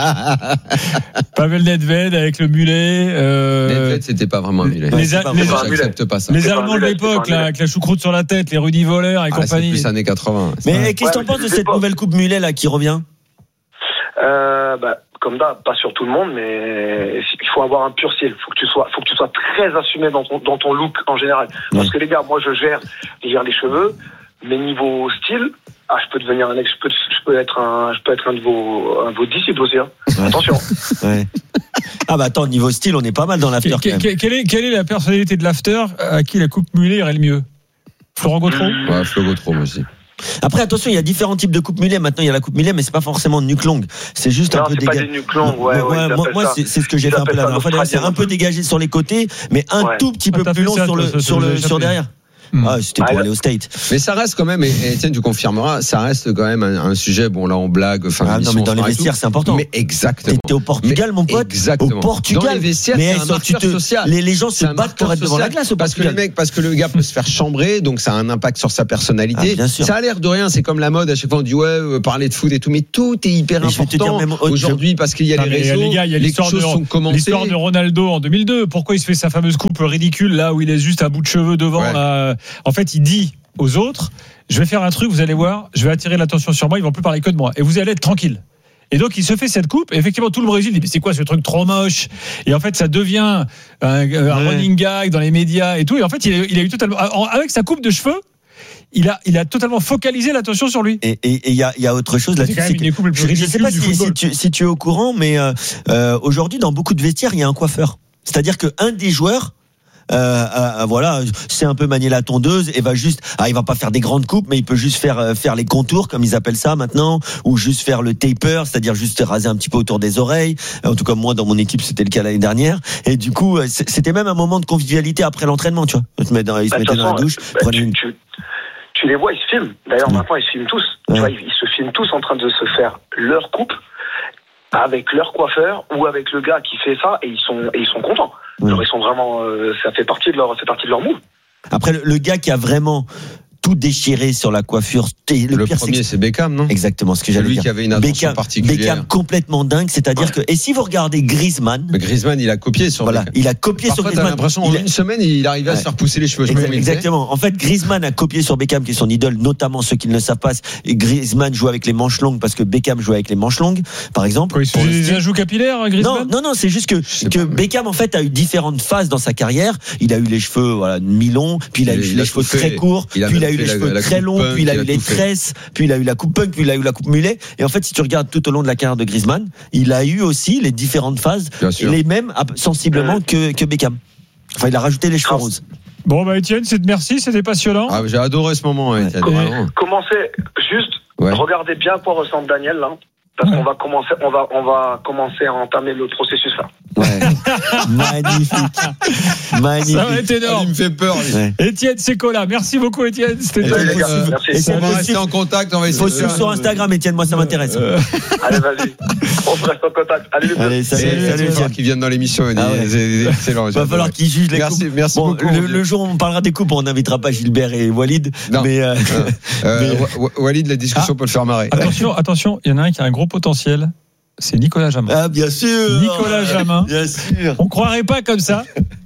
C: Pavel Nedved avec le mulet. euh,
B: Nedved, c'était pas vraiment un mulet.
C: les,
A: Ouais, c'est
C: A-
A: pas
C: les,
A: vraiment
G: un mulet.
B: J'accepte pas ça.
C: les
G: C'est pas un
C: Allemands de
G: mulet,
C: l'époque,
G: c'est pas un
C: là, avec la choucroute sur la tête, les Rudy Voller et
B: Ah, c'est
C: compagnie.
B: plus années quatre-vingts.
A: Mais
C: Ouais.
A: qu'est-ce que t'en
G: Ouais,
A: penses
G: mais
A: de
G: c'est
A: cette
G: pas-
A: nouvelle coupe mulet là qui revient?
G: Euh, bah, comme d'hab, pas sur tout le monde, mais il faut avoir un pur style. Faut que tu sois, faut que tu sois très assumé dans ton, dans ton look en général. Parce
A: Ouais.
G: que les gars, moi, je gère, je gère les cheveux, mais niveau style, ah, je peux devenir un ex, je peux, je peux être un, je peux être un de vos, un de vos disciples aussi, hein.
A: Ouais.
G: Attention.
A: Ouais. Ah bah attends, niveau style, on est pas mal dans l'after.
C: Que-
A: quand même.
C: que- quelle, est, quelle est la personnalité de l'after à qui la coupe mulet irait le mieux? Florent Gautreau?
B: Ouais, Flo Gautreau, moi aussi.
A: Après, attention, il y a différents types de coupe mulet. Maintenant, il y a la coupe mulet, mais c'est pas forcément nuque longue. C'est juste
G: Non,
A: un peu
G: c'est pas
A: dégagé.
G: des nuques longues, ouais, ouais, ils
A: moi,
G: appellent
A: moi,
G: ça-
A: c'est c'est ce que j'ai
G: ils
A: fait un peu
G: appellent
A: la
G: ça
A: dernière fois. D'ailleurs, c'est un peu
G: l'Australienne.
A: dégagé sur les côtés, mais un
G: Ouais.
A: tout petit
C: Ah,
A: peu
C: t'as
A: plus
C: fait
A: long
C: ça,
A: sur
C: toi,
A: le
C: ça, ça
A: sur
C: vous a
A: le
C: échappé.
A: sur derrière.
C: Mmh.
A: Ah, c'était pour
G: Ah,
A: aller au State.
B: Mais ça reste quand même, et Étienne, tu confirmeras, ça reste quand même un, un sujet, bon là on blague, fin
A: Ah, non, mais dans les vestiaires, c'est important.
B: Mais exactement.
A: T'étais au Portugal,
B: Mais
A: mon pote.
B: Exactement.
A: Au Portugal.
B: Dans les vestiaires,
A: mais
B: c'est un
A: ça,
B: marqueur
A: tu te-
B: social.
A: Les, les gens
B: C'est
A: se
B: un
A: battent pour
B: marqueur
A: être devant la
B: social.
A: glace au
B: parce que le
A: Portugal.
B: mec, parce que le gars peut se faire chambrer, donc ça a un impact sur sa personnalité.
A: Ah, bien sûr.
B: Ça a l'air de rien, c'est comme la mode. À chaque fois on dit ouais, euh, parler de foot et tout, mais tout est hyper
A: Et je vais te
B: important
A: dire même autre-
B: aujourd'hui parce qu'il y a
C: Non,
B: les
C: mais,
B: réseaux,
C: les gars, il y a
B: les
C: l'histoire
B: choses
C: de,
B: sont commencées.
C: l'histoire de Ronaldo en deux mille deux. Pourquoi il se fait sa fameuse coupe ridicule là où il est juste un bout de cheveux devant
B: Ouais.
C: là. En fait, il dit aux autres, je vais faire un truc, vous allez voir, je vais attirer l'attention sur moi, ils vont plus parler que de moi et vous allez être tranquille. Et donc il se fait cette coupe. Et effectivement, tout le Brésil dit mais c'est quoi ce truc trop moche. Et en fait, ça devient un, un
A: Ouais.
C: running gag dans les médias et tout. Et en fait, il a, il a eu totalement avec sa coupe de cheveux, il a, il a totalement focalisé l'attention sur lui.
A: Et il et, y, a, y a autre chose
C: C'est
A: là-dessus.
C: quand même
A: c'est
C: une
A: que-
C: des coupes les plus
A: je ne sais
C: ridicules
A: pas
C: du
A: si, si
C: football.
A: tu, si tu es au courant, mais euh, euh, aujourd'hui, dans beaucoup de vestiaires, il y a un coiffeur. C'est-à-dire qu'un des joueurs, euh, euh, voilà, c'est un peu manier la tondeuse et va juste, ah, il va pas faire des grandes coupes, mais il peut juste faire euh, faire les contours comme ils appellent ça maintenant, ou juste faire le taper, c'est-à-dire juste raser un petit peu autour des oreilles. En tout cas, moi, dans mon équipe, c'était le cas l'année dernière. Et du coup, euh, c'était même un moment de convivialité après l'entraînement, tu vois. Ils se mettaient dans, ils se
G: Bah, de
A: mettaient
G: toute
A: dans la
G: façon,
A: douche,
G: bah,
A: prenaient
G: tu,
A: une.
G: tu, tu les vois, ils se filment. D'ailleurs,
A: Ouais.
G: maintenant, ils se filment tous.
A: Ouais.
G: Tu vois, ils, ils se filment tous en train de se faire leur coupe avec leur coiffeur ou avec le gars qui fait ça et ils sont, et ils sont contents.
A: Ouais.
G: Alors, ils sont vraiment, euh, ça fait partie de leur, ça fait partie de leur move.
A: Après, le, le gars qui a vraiment tout déchiré sur la coiffure, et le,
B: Le
A: pire,
B: premier,
A: c'est
B: c'est Beckham, non
A: que- exactement ce que j'allais
B: Celui
A: dire.
B: qui avait une attention
A: Beckham,
B: particulière.
A: Beckham complètement dingue, c'est-à-dire que, et si vous regardez Griezmann,
B: Mais Griezmann, il a copié sur
A: voilà,
B: Beckham.
A: il a copié sur
B: Parfois, t'as
A: Griezmann.
B: l'impression
A: Il
B: en
A: a-
B: une semaine, il arrivait à se
A: Ouais.
B: faire pousser les cheveux. Je sais pas
A: Exact-
B: comment il fait.
A: Exactement. En fait, Griezmann a copié sur Beckham, qui est son idole, notamment ceux qui ne le savent pas. Et Griezmann joue avec les manches longues parce que Beckham jouait avec les manches longues, par exemple.
C: Quoi, il se
A: Pour
C: faisait
A: le
C: des
A: style.
C: ajouts capillaires,
A: Non,
C: Griezmann?
A: non, non, c'est juste que,
B: sais
A: que
B: pas, mais-
A: Beckham, en fait, a eu différentes phases dans sa carrière. Il a eu les cheveux, voilà, mi-longs, puis il a
B: Il-
A: eu
B: il
A: les
B: a
A: cheveux
B: tout fait.
A: très courts,
B: Il a
A: puis il a
B: même
A: eu les
B: fait la-
A: cheveux
B: la
A: très
B: coupe
A: longs,
B: punk,
A: puis il a
B: il
A: eu
B: a
A: les
B: tout fait.
A: tresses, puis il a eu la coupe punk, puis il a eu la coupe mulet. Et en fait, si tu regardes tout au long de la carrière de Griezmann, il a eu aussi les différentes phases,
B: Bien sûr.
A: les mêmes, ah, sensiblement, que, que Beckham. Enfin, il a rajouté les cheveux
G: Ah.
A: roses.
C: Bon, bah, Étienne, c'est merci, c'était passionnant.
B: Ah, j'ai adoré ce moment, hein, Étienne,
C: Et-
B: vraiment.
G: Commencez juste,
B: Ouais.
G: regardez bien à quoi ressemble Daniel là, parce qu'on va commencer, on va, on va commencer à entamer le processus là.
A: Ouais. Magnifique. Magnifique.
C: Ça va être
B: Ah,
C: énorme.
B: il me fait peur, lui.
A: Ouais.
C: Étienne Secola, merci beaucoup, Étienne. C'était
B: Et
C: top.
G: Salut, les gars,
B: euh,
G: merci.
A: et c'est
B: On va
A: possible.
B: rester en contact, on va
A: Il
B: essayer
A: faut
B: de
A: suivre
B: faire-
A: sur Instagram, Étienne, moi ça m'intéresse.
C: Euh,
G: Allez, vas-y. On se reste en contact. Allez, les bleus.
A: Allez, salut,
B: Salut,
A: salut,
B: salut,
A: Étienne.
B: qui viennent dans l'émission.
A: Ah ouais.
B: C'est excellent.
A: Va
B: j'adore.
A: falloir qu'ils jugent les
B: Merci,
A: coupes.
B: merci
A: Bon,
B: beaucoup.
A: le,
B: mon
A: le jour où on parlera des coupes, on n'invitera pas Gilbert et Walid.
B: Non.
A: Mais euh,
B: Euh,
A: Mais-
B: Wa- Wa- Walid, la discussion peut le faire marrer.
C: Attention, attention, il y en a un qui a un gros potentiel. C'est Nicolas Jamin.
A: ah, bien sûr.
C: Nicolas Jamin.
A: Bien sûr.
C: On croirait pas comme ça.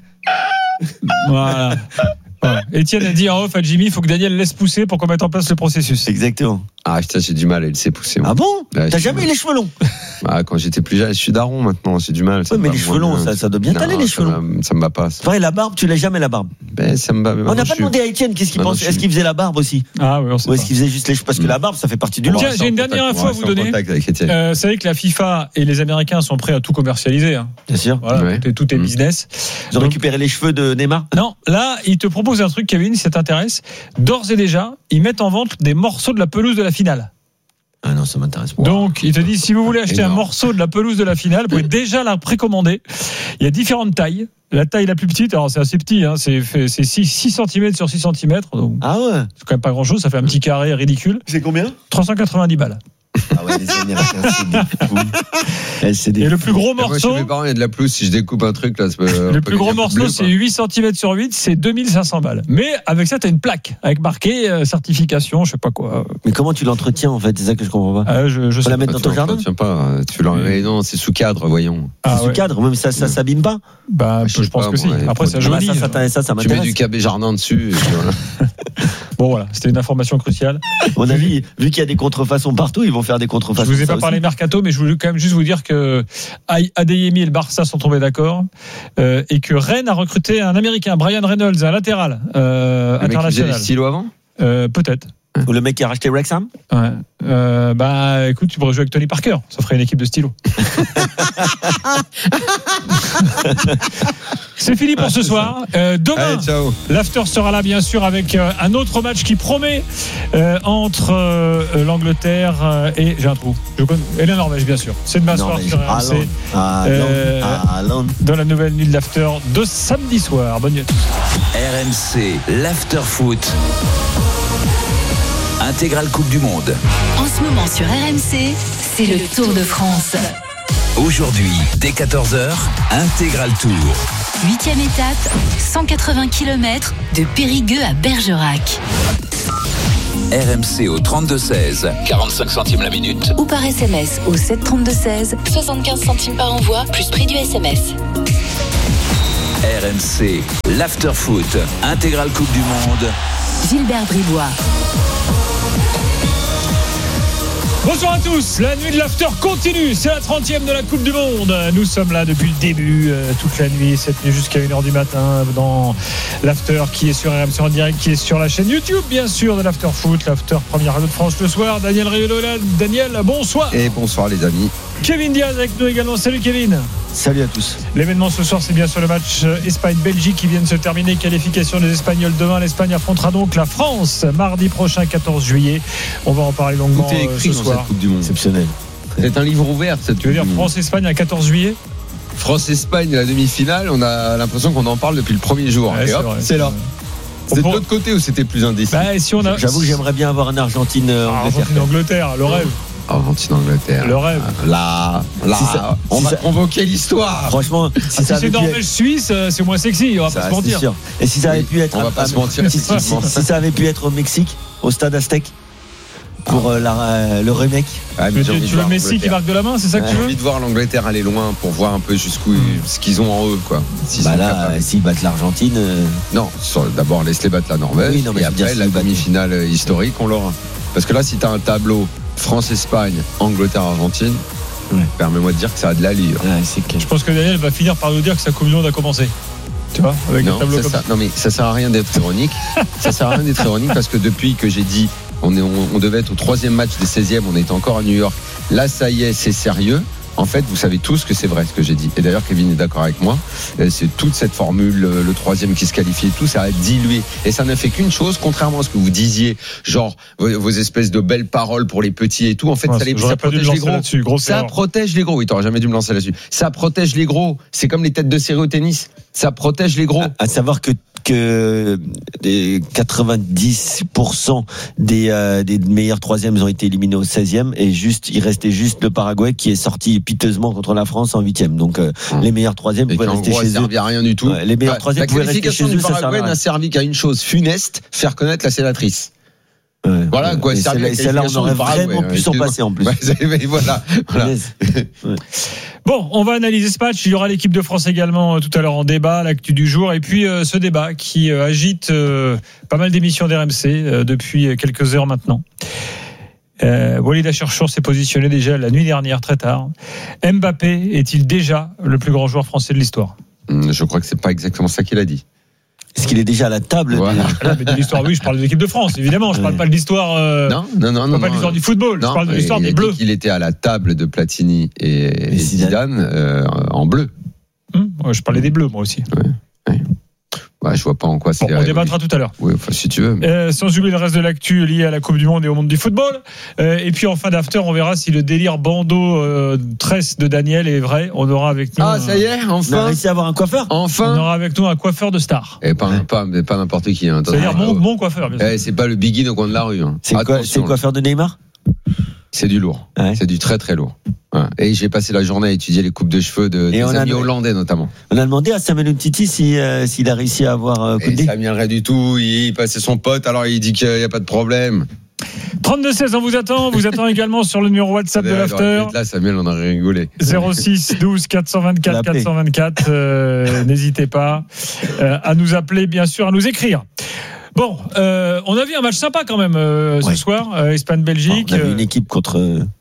C: Voilà. Voilà. Étienne a dit en off à Jimmy, il faut que Daniel laisse pousser pour qu'on mette en place le processus.
A: Exactement.
B: Ah, putain, j'ai du mal à laisser pousser. moi.
A: Ah bon?
B: Ouais,
A: T'as
B: je-
A: jamais eu les cheveux longs?
B: Ah, quand j'étais plus jeune, je suis daron maintenant, j'ai du mal. ça
A: Ouais,
B: me
A: mais
B: va
A: les cheveux
B: moins
A: longs,
B: bien.
A: ça, ça doit bien
B: Non,
A: t'aller, les
B: ça
A: cheveux longs.
B: me- Ça me va pas. ça.
A: Pareil, la barbe, tu l'as jamais la barbe.
B: Ben, ça me va.
A: On n'a pas demandé à Étienne qu'est-ce qu'il
B: Maintenant,
A: pense.
B: je
A: Est-ce
B: suis-
A: qu'il faisait la barbe aussi?
C: Ah oui, on sait
A: Ou est-ce
C: pas.
A: qu'il faisait juste les cheveux? Parce que la barbe, ça fait partie du
C: Tiens,
A: look.
C: j'ai une dernière info à vous donner. Euh, vous savez que la FIFA et les Américains sont prêts à tout commercialiser. Hein.
A: Bien sûr.
C: Voilà,
B: Ouais.
C: tout est, tout est
B: Mm.
C: business.
A: Ils ont
C: Donc-
A: récupéré les cheveux de Neymar.
C: Non, là, ils te proposent un truc, Kevin, si ça t'intéresse. D'ores et déjà, ils mettent en vente des morceaux de la pelouse de la finale.
A: Ah non, ça m'intéresse pas.
C: Donc, ils te disent, si vous voulez acheter
B: Énorme.
C: un morceau de la pelouse de la finale, vous pouvez déjà la précommander. Il y a différentes tailles. La taille la plus petite, alors c'est assez petit, hein, c'est fait- c'est six centimètres sur six centimètres. Donc,
A: Ah ouais.
C: c'est quand même pas grand chose, ça fait un petit carré ridicule.
A: C'est combien?
C: trois cent quatre-vingt-dix balles.
A: Ah ouais, les Américains, c'est des fous. Eh, c'est des
C: Et le
A: fous.
C: plus gros
B: Moi, chez
C: morceau,
B: mes parents, il y a de la pelouse. Si je découpe un truc, là, ça peut- on
C: le
B: peut
C: plus gros
B: gagner un peu de
C: morceau,
B: bleu,
C: c'est
B: quoi.
C: huit centimètres sur huit, c'est deux mille cinq cents balles. Mais avec ça, t'as une plaque, avec marqué euh, certification, je sais pas quoi.
A: Mais comment tu l'entretiens en fait? C'est ça que je comprends pas.
C: Ah, je, je
A: Faut
C: sais
A: la
C: pas.
A: mettre dans
B: Ah,
A: ton
B: tu
A: jardin?
B: l'entretiens pas. Tu l'en- mais non, c'est sous cadre, voyons.
C: Ah,
A: Sous
C: ouais.
A: cadre, même ça, ça s'abîme pas.
C: Bah,
B: Je sais
C: je pense
B: pas,
C: que si.
B: moi,
C: Après, ça
B: Ah,
A: Ah bah,
C: jaunit.
A: ça, ça, t'in- ça, ça
B: Tu mets du
A: m'intéresse.
B: K B Jardin dessus. Et puis voilà.
C: Bon, voilà, c'était une information cruciale.
A: À mon avis, vu qu'il y a des contrefaçons partout, ils vont faire des
C: Je
A: contrefaçons.
C: vous ai
A: ça
C: pas parlé
A: aussi.
C: mercato, mais je voulais quand même juste vous dire que Adeyemi et le Barça sont tombés d'accord euh, et que Rennes a recruté un Américain, Brian Reynolds, un latéral euh,
B: Le mec qui faisait les
C: international.
B: stylos avant.
C: Euh, Peut-être.
A: Ou le mec qui a racheté Wrexham?
C: Ouais. Euh, bah, écoute, tu pourrais jouer avec Tony Parker. Ça ferait une équipe de stylo. C'est fini pour
A: Ah,
C: ce
A: c'est
C: soir. Euh, demain,
B: Allez, ciao.
C: l'after sera là, bien sûr, avec euh, un autre match qui promet euh, entre euh, l'Angleterre euh, et j'ai un trou. Je connais, et la Norvège, bien sûr. C'est demain soir
A: Norvège.
C: sur R M C.
A: Haaland.
C: Euh,
A: Haaland.
C: Dans la nouvelle nuit de l'after de samedi soir. Bonne nuit à tous.
D: R M C, l'after foot. Intégrale Coupe du Monde.
E: En ce moment sur R M C, c'est le Tour de France.
D: Aujourd'hui, dès quatorze heures, Intégral Tour.
E: Huitième étape, cent quatre-vingts kilomètres de Périgueux à Bergerac.
D: R M C au trente-deux seize, quarante-cinq centimes la minute.
E: Ou par S M S au sept trente-deux seize, soixante-quinze centimes par envoi, plus prix du S M S.
D: R M C, l'after foot. Intégrale Coupe du Monde.
E: Gilbert Bribois.
C: Bonsoir à tous, la nuit de l'after continue, c'est la trentième de la Coupe du Monde. Nous sommes là depuis le début, euh, toute la nuit, cette nuit jusqu'à une heure du matin dans l'after qui est sur R M C en direct, qui est sur la chaîne YouTube bien sûr de l'after foot, l'after première radio de France le soir. Daniel Riolo là, Daniel, bonsoir.
B: Et bonsoir les amis.
C: Kevin Diaz avec nous également, salut Kevin.
A: Salut à tous.
C: L'événement ce soir, c'est bien sûr le match Espagne-Belgique qui vient de se terminer. Qualification des Espagnols demain. L'Espagne affrontera donc la France mardi prochain, quatorze juillet. On va en parler longuement
B: Tout est
C: euh,
B: écrit
C: ce
B: dans
C: soir.
B: cette Coupe du Monde.
A: Exceptionnel.
B: C'est un livre ouvert cette
C: Tu veux dire
B: Coupe du Monde.
C: France-Espagne à quatorze juillet?
B: France-Espagne, la demi-finale, on a l'impression qu'on en parle depuis le premier jour.
C: Ouais,
B: Et
C: c'est
B: hop,
C: vrai.
B: c'est là.
C: On
B: C'est de
C: pour-
B: l'autre côté où c'était plus indécis.
C: Bah, si on a...
A: J'avoue que j'aimerais bien avoir un Argentine euh,
C: Ah,
A: Angleterre.
C: Argentine-Angleterre, le rêve.
B: Argentine-Angleterre.
C: Le rêve.
B: Là, là,
A: Si ça-
B: on
A: si
B: va
A: ça-
B: convoquer l'histoire.
A: Franchement, si
C: Ah,
A: ça
C: si
A: avait
C: c'est
A: pu être-
C: Norvège-Suisse, euh, c'est moins sexy, on va
A: ça,
C: pas se
A: c'est
C: mentir.
A: sûr. Et si ça avait
B: Oui,
A: pu être
B: on va
A: à-
B: pas
A: à-
B: se mentir,
A: si, si- si-
B: effectivement.
A: si ça avait pu être au Mexique, au stade Aztec, pour euh, la- euh, le remake.
B: Ah, mais
C: Tu,
B: j'ai envie de
C: tu veux
B: voir
C: Messi qui
B: l'Angleterre.
C: marque de la main, c'est ça que tu
B: J'ai
C: veux?
B: envie de voir l'Angleterre aller loin pour voir un peu jusqu'où ce qu'ils ont en eux, quoi. S'ils
A: Bah
B: sont
A: là,
B: capables.
A: euh, s'ils battent l'Argentine, euh,
B: Non, sur- d'abord laisse-les battre la Norvège
A: Oui, non, mais
B: et
A: je veux dire,
B: après
A: s'ils
B: la
A: battent-
B: demi-finale euh, historique, on l'aura. Parce que là, si tu as un tableau France-Espagne, Angleterre-Argentine,
A: Ouais.
B: permets-moi de dire que ça a de l'allure.
A: ouais, c'est clair.
C: Je pense que Daniel va finir par nous dire que sa Coupe du Monde a commencé. Tu vois, avec
B: Non,
C: un tableau
B: ça,
C: comme
B: ça-
C: ça.
B: non, mais ça sert à rien d'être ironique. Ça sert à rien d'être ironique parce que depuis que j'ai dit on, est, on, on devait être au troisième match des seizièmes, on était encore à New York. Là, ça y est, c'est sérieux. En fait, vous savez tous que c'est vrai ce que j'ai dit. Et d'ailleurs, Kevin est d'accord avec moi. Euh, C'est toute cette formule, le, le troisième qui se qualifie et tout, ça a dilué. Et ça ne fait qu'une chose, contrairement à ce que vous disiez, genre vos, vos espèces de belles paroles pour les petits et tout. En fait,
C: Ouais,
B: ça, les,
C: j'aurais
B: ça
C: pas dû me
B: protège les
C: lancer
B: gros.
C: là-dessus, grosse
B: Ça
C: erreur.
B: protège les gros. Oui, t'aurais jamais dû me lancer là-dessus. Ça protège les gros. C'est comme les têtes de série au tennis. Ça protège les gros.
A: À savoir que que des quatre-vingt-dix pour cent des, euh, des meilleurs troisièmes ont été éliminés au seizième et juste il restait juste le Paraguay qui est sorti piteusement contre la France en huitième. Donc euh,
B: Hum.
A: les meilleurs troisièmes
B: Et
A: pouvaient
B: qu'en
A: rester
B: gros, elle
A: chez eux.
B: servait à rien du tout.
A: Ouais, les meilleurs
B: Ouais,
A: troisièmes
B: la
A: pouvaient rester
B: qualification
A: chez
B: du
A: eux, ça
B: Paraguay
A: servait à
B: n'a
A: rien.
B: servi qu'à une chose funeste, faire connaître la sénatrice.
A: Ouais.
B: Voilà, quoi,
A: Et
B: servi
A: celle-là,
B: la
A: et celle-là, on
B: qualification
A: aurait
B: du Paraguay,
A: vraiment
B: ouais,
A: pu s'en
B: excuse-moi.
A: passer en plus.
B: Ouais, mais voilà. voilà.
A: Punaise.
C: Bon, on va analyser ce match. Il y aura l'équipe de France également euh, tout à l'heure en débat, l'actu du jour. Et puis euh, ce débat qui euh, agite euh, pas mal d'émissions d'R M C euh, depuis quelques heures maintenant. Euh, Walid Acharchour s'est positionné déjà la nuit dernière très tard. Mbappé est-il déjà le plus grand joueur français de l'histoire?
B: Hum, Je crois que c'est pas exactement ça qu'il a dit.
A: Est-ce qu'il est déjà à la table
B: Voilà.
A: des-
C: Ah, mais de l'histoire, oui, je parle de l'équipe de France, évidemment. Je parle
A: Ouais.
C: pas de l'histoire. Euh,
B: Non, non, non,
C: je
B: non.
C: parle pas de
B: non.
C: l'histoire du football. je
B: Non,
C: parle de l'histoire
B: il a
C: des
B: dit
C: Bleus.
B: qu'il était à la table de Platini et, et
A: Zidane.
B: Zidane euh, en bleu.
C: Hum, ouais, je parlais des Bleus, moi aussi.
B: Ouais, je vois pas en quoi c'est.
C: Bon, on débattra tout à l'heure.
B: Oui, enfin, si tu veux. mais-
C: Euh, sans oublier le reste de l'actu lié à la Coupe du Monde et au monde du football. Euh, et puis en fin d'after, on verra si le délire bandeau euh, tresse de Daniel est vrai. On aura avec nous.
B: Ah,
C: un-
B: ça y est,
A: On a
B: enfin.
A: réussi à avoir un coiffeur
C: On
B: Enfin.
C: aura avec nous un coiffeur de star.
B: Et pas, pas, mais pas n'importe qui. Hein.
C: C'est-à-dire
B: Attends,
C: mon,
B: oh.
C: mon coiffeur, bien sûr.
B: Eh, c'est pas le biggie au coin de la rue. Hein.
A: C'est quoi, c'est
B: Attention,
A: le coiffeur de Neymar?
B: C'est du lourd.
A: Ouais.
B: C'est du très très lourd. Ouais. Et j'ai passé la journée à étudier les coupes de cheveux de,
A: Et
B: des
A: on a-
B: amis hollandais notamment.
A: On a demandé à Samuel Umtiti si, euh, s'il a réussi à avoir euh, coup de
B: Et
A: dé.
B: ça viendrait du tout. Il passait son pote, alors il dit qu'il n'y a pas de problème.
C: trente-deux seize, on vous attend. On vous attend également sur le numéro WhatsApp de
B: D'ailleurs, il aurait
C: l'after.
B: pu être là, Samuel, on aurait rigolé.
C: zéro six douze quatre cent vingt-quatre
A: L'appeler.
C: quatre cent vingt-quatre. Euh, n'hésitez pas euh, à nous appeler, bien sûr, à nous écrire. Bon, euh, on a vu un match sympa quand même euh, ce
A: Ouais.
C: soir, euh, Espagne-Belgique.
A: On a vu
C: euh,
A: une équipe contre. euh,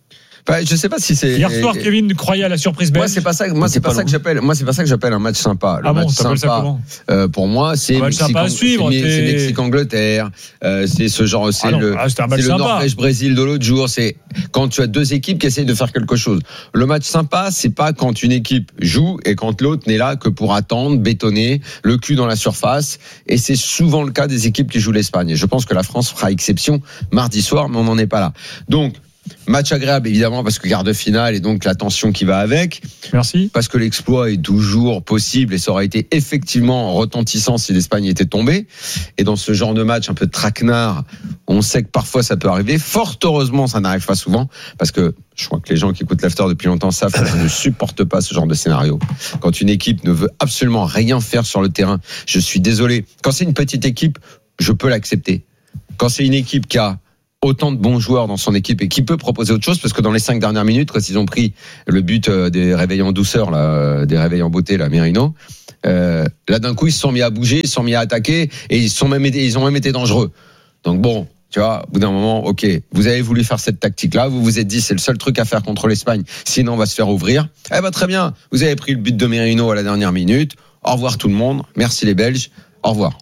B: Enfin, je sais pas si c'est.
C: Hier soir, Kevin croyait à la surprise belge.
B: Moi, c'est pas ça. Moi, c'est, c'est pas, pas ça que j'appelle. Moi, c'est pas ça que j'appelle un match sympa. Le
C: ah
B: match
C: bon,
B: sympa.
C: Ça comment
B: euh, pour moi, c'est Mexique,
C: à suivre,
B: c'est, c'est Mexique-Angleterre. Euh, c'est ce genre. C'est
C: ah non,
B: le,
C: ah, c'est le
B: Norvège-Brésil de l'autre jour. C'est quand tu as deux équipes qui essayent de faire quelque chose. Le match sympa, c'est pas quand une équipe joue et quand l'autre n'est là que pour attendre, bétonner, le cul dans la surface. Et c'est souvent le cas des équipes qui jouent l'Espagne. Et je pense que la France fera exception mardi soir, mais on n'en est pas là. Donc, match agréable évidemment parce que quart de finale et donc la tension qui va avec.
C: Merci.
B: Parce que l'exploit est toujours possible et ça aurait été effectivement retentissant si l'Espagne était tombée. Et dans ce genre de match un peu de traquenard, on sait que parfois ça peut arriver. Fort heureusement, ça n'arrive pas souvent parce que je crois que les gens qui écoutent l'after depuis longtemps savent que je ne supporte pas ce genre de scénario. Quand une équipe ne veut absolument rien faire sur le terrain, je suis désolé. Quand c'est une petite équipe, je peux l'accepter. Quand c'est une équipe qui a autant de bons joueurs dans son équipe et qui peut proposer autre chose, parce que dans les cinq dernières minutes, quand ils ont pris le but des réveils en douceur, là, des réveils en beauté, là, Merino, euh, là d'un coup ils se sont mis à bouger, ils se sont mis à attaquer et ils sont même été, ils ont même été dangereux. Donc bon, tu vois, au bout d'un moment, ok, vous avez voulu faire cette tactique-là, vous vous êtes dit c'est le seul truc à faire contre l'Espagne, sinon on va se faire ouvrir. Eh ben très bien, vous avez pris le but de Merino à la dernière minute. Au revoir tout le monde, merci les Belges, au revoir.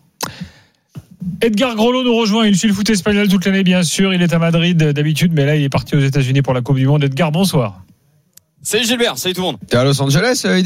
C: Edgar Grolot nous rejoint, il suit le foot espagnol toute l'année bien sûr, il est à Madrid d'habitude mais là il est parti aux États-Unis pour la Coupe du Monde. Edgar, bonsoir.
H: Salut Gilbert, salut tout le monde.
B: T'es à Los Angeles, Eddy ?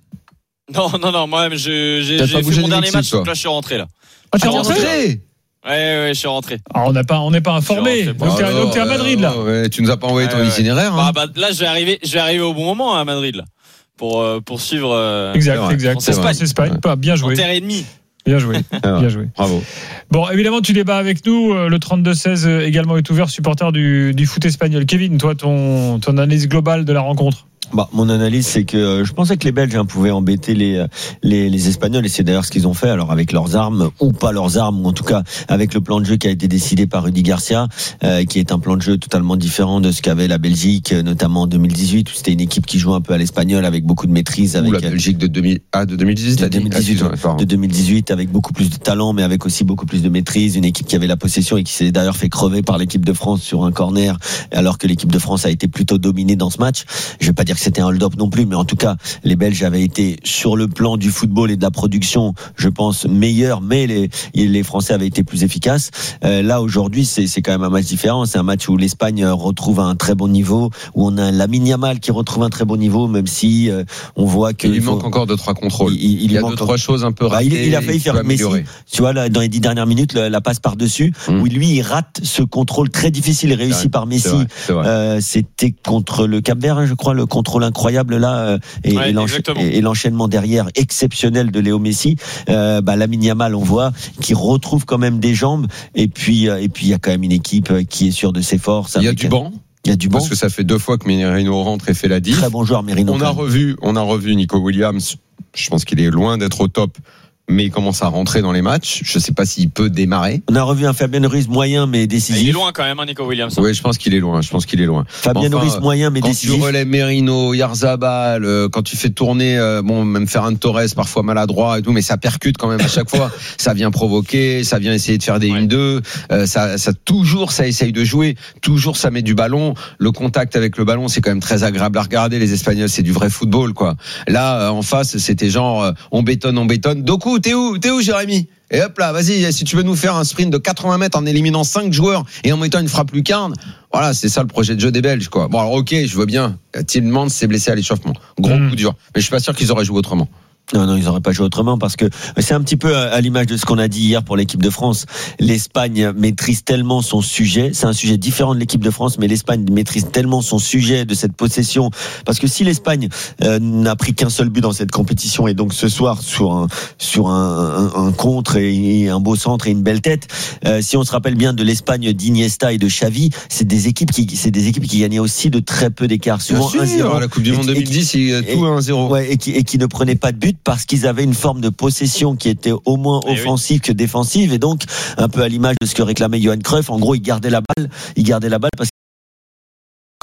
H: Non, non, non, moi je, j'ai, j'ai fait mon dernier match, donc là je suis rentré là.
C: Ah t'es
B: ah,
C: rentré ?
H: Ouais, ouais, je suis rentré.
C: Ah, on n'a pas, on n'est pas informé. Donc,
H: donc,
C: t'es, donc t'es à Madrid là.
B: Ouais, tu nous as pas envoyé ton ouais, itinéraire.
H: Ouais.
B: Hein.
H: Bah, bah, là je vais arriver, je vais arriver au bon moment à Madrid là, pour euh, pour suivre. Euh,
C: exact, ouais, exact. C'est Espagne, c'est Espagne. Ouais. Bien joué.
H: En terre et demie.
C: Bien joué, bien joué.
B: Bravo.
C: Bon, évidemment, tu débats avec nous. Le trente-deux seize également est ouvert, supporter du, du foot espagnol. Kevin, toi, ton, ton analyse globale de la rencontre.
A: Bah, mon analyse, c'est que je pensais que les Belges hein, pouvaient embêter les, les les Espagnols et c'est d'ailleurs ce qu'ils ont fait. Alors avec leurs armes ou pas leurs armes, ou en tout cas avec le plan de jeu qui a été décidé par Rudy Garcia, euh, qui est un plan de jeu totalement différent de ce qu'avait la Belgique, notamment en deux mille dix-huit, où c'était une équipe qui joue un peu à l'espagnol avec beaucoup de maîtrise. Avec
B: ou la Belgique de deux mille ah de deux mille dix-huit,
A: de deux mille dix-huit,
B: ah,
A: de deux mille dix-huit avec beaucoup plus de talent, mais avec aussi beaucoup plus de maîtrise. Une équipe qui avait la possession et qui s'est d'ailleurs fait crever par l'équipe de France sur un corner, alors que l'équipe de France a été plutôt dominée dans ce match. Je vais pas dire que c'était un hold-up non plus, mais en tout cas, les Belges avaient été sur le plan du football et de la production, je pense, meilleurs, mais les, les Français avaient été plus efficaces. Euh, là, aujourd'hui, c'est, c'est quand même un match différent. C'est un match où l'Espagne retrouve un très bon niveau, où on a Lamine Yamal qui retrouve un très bon niveau, même si euh, on voit que...
B: Il lui
A: faut...
B: manque encore deux, trois contrôles.
A: Il, il, il,
B: il y a
A: manque
B: deux, trois choses un peu ratées.
A: Bah, il, il a failli faire Messi, tu vois, là, dans les dix dernières minutes, la, la passe par-dessus, mmh. où lui, il rate ce contrôle très difficile et réussi par Messi. C'est vrai, c'est vrai. Euh, c'était contre le Cap-Vert, hein, je crois, le contrôle incroyable, là, euh, et,
H: ouais,
A: et, l'encha- et, et l'enchaînement derrière exceptionnel de Léo Messi. Euh, bah, Lamine Yamal, on voit, qui retrouve quand même des jambes, et puis, euh, et puis, il y a quand même une équipe qui est sûre de ses forces.
B: Il y a du banc.
A: Il y a du banc.
B: Parce que ça fait deux fois que Merino rentre et fait la diff.
A: Très bon joueur, Merino.
B: On a revu, on a revu Nico Williams. Je pense qu'il est loin d'être au top, mais il commence à rentrer dans les matchs. Je ne sais pas s'il peut démarrer.
A: On a revu un Fabien Ruiz moyen mais décisif.
H: Il est loin quand même, hein, Nico Williams.
B: Oui, je pense qu'il est loin. Je pense qu'il est loin.
A: Fabien enfin, Ruiz moyen mais
B: quand
A: décisif.
B: Quand tu relèves Merino, Yarzabal, euh, quand tu fais tourner, euh, bon, même Ferran Torres parfois maladroit et tout, mais ça percute quand même à chaque fois. Ça vient provoquer, ça vient essayer de faire des ouais. un deux. Euh, ça, ça toujours, ça essaye de jouer. Toujours, ça met du ballon. Le contact avec le ballon, c'est quand même très agréable à regarder. Les Espagnols, c'est du vrai football, quoi. Là, euh, en face, c'était genre, euh, on bétonne, on bétonne. Doku, t'es où, t'es où, Jérémy? Et hop là, vas-y, si tu veux nous faire un sprint de quatre-vingts mètres en éliminant cinq joueurs et en mettant une frappe lucarne, voilà, c'est ça le projet de jeu des Belges, quoi. Bon, alors, ok, je veux bien. Tielemans s'est blessé à l'échauffement. Gros mmh. coup dur. Mais je suis pas sûr qu'ils auraient joué autrement.
A: Non, non, ils n'auraient pas joué autrement parce que c'est un petit peu à l'image de ce qu'on a dit hier pour l'équipe de France. L'Espagne maîtrise tellement son sujet. C'est un sujet différent de l'équipe de France, mais l'Espagne maîtrise tellement son sujet de cette possession. Parce que si l'Espagne euh, n'a pris qu'un seul but dans cette compétition et donc ce soir sur un sur un, un, un contre et un beau centre et une belle tête, euh, si on se rappelle bien de l'Espagne d'Iniesta et de Xavi, c'est des équipes qui c'est des équipes qui gagnaient aussi de très peu d'écart, souvent un zéro.
B: La Coupe du Monde deux mille dix, il y a tout un zéro.
A: Ouais, et qui et qui ne prenaient pas de but parce qu'ils avaient une forme de possession qui était au moins offensive que défensive et donc un peu à l'image de ce que réclamait Johan Cruyff. En gros, il gardait la balle, il gardait la balle parce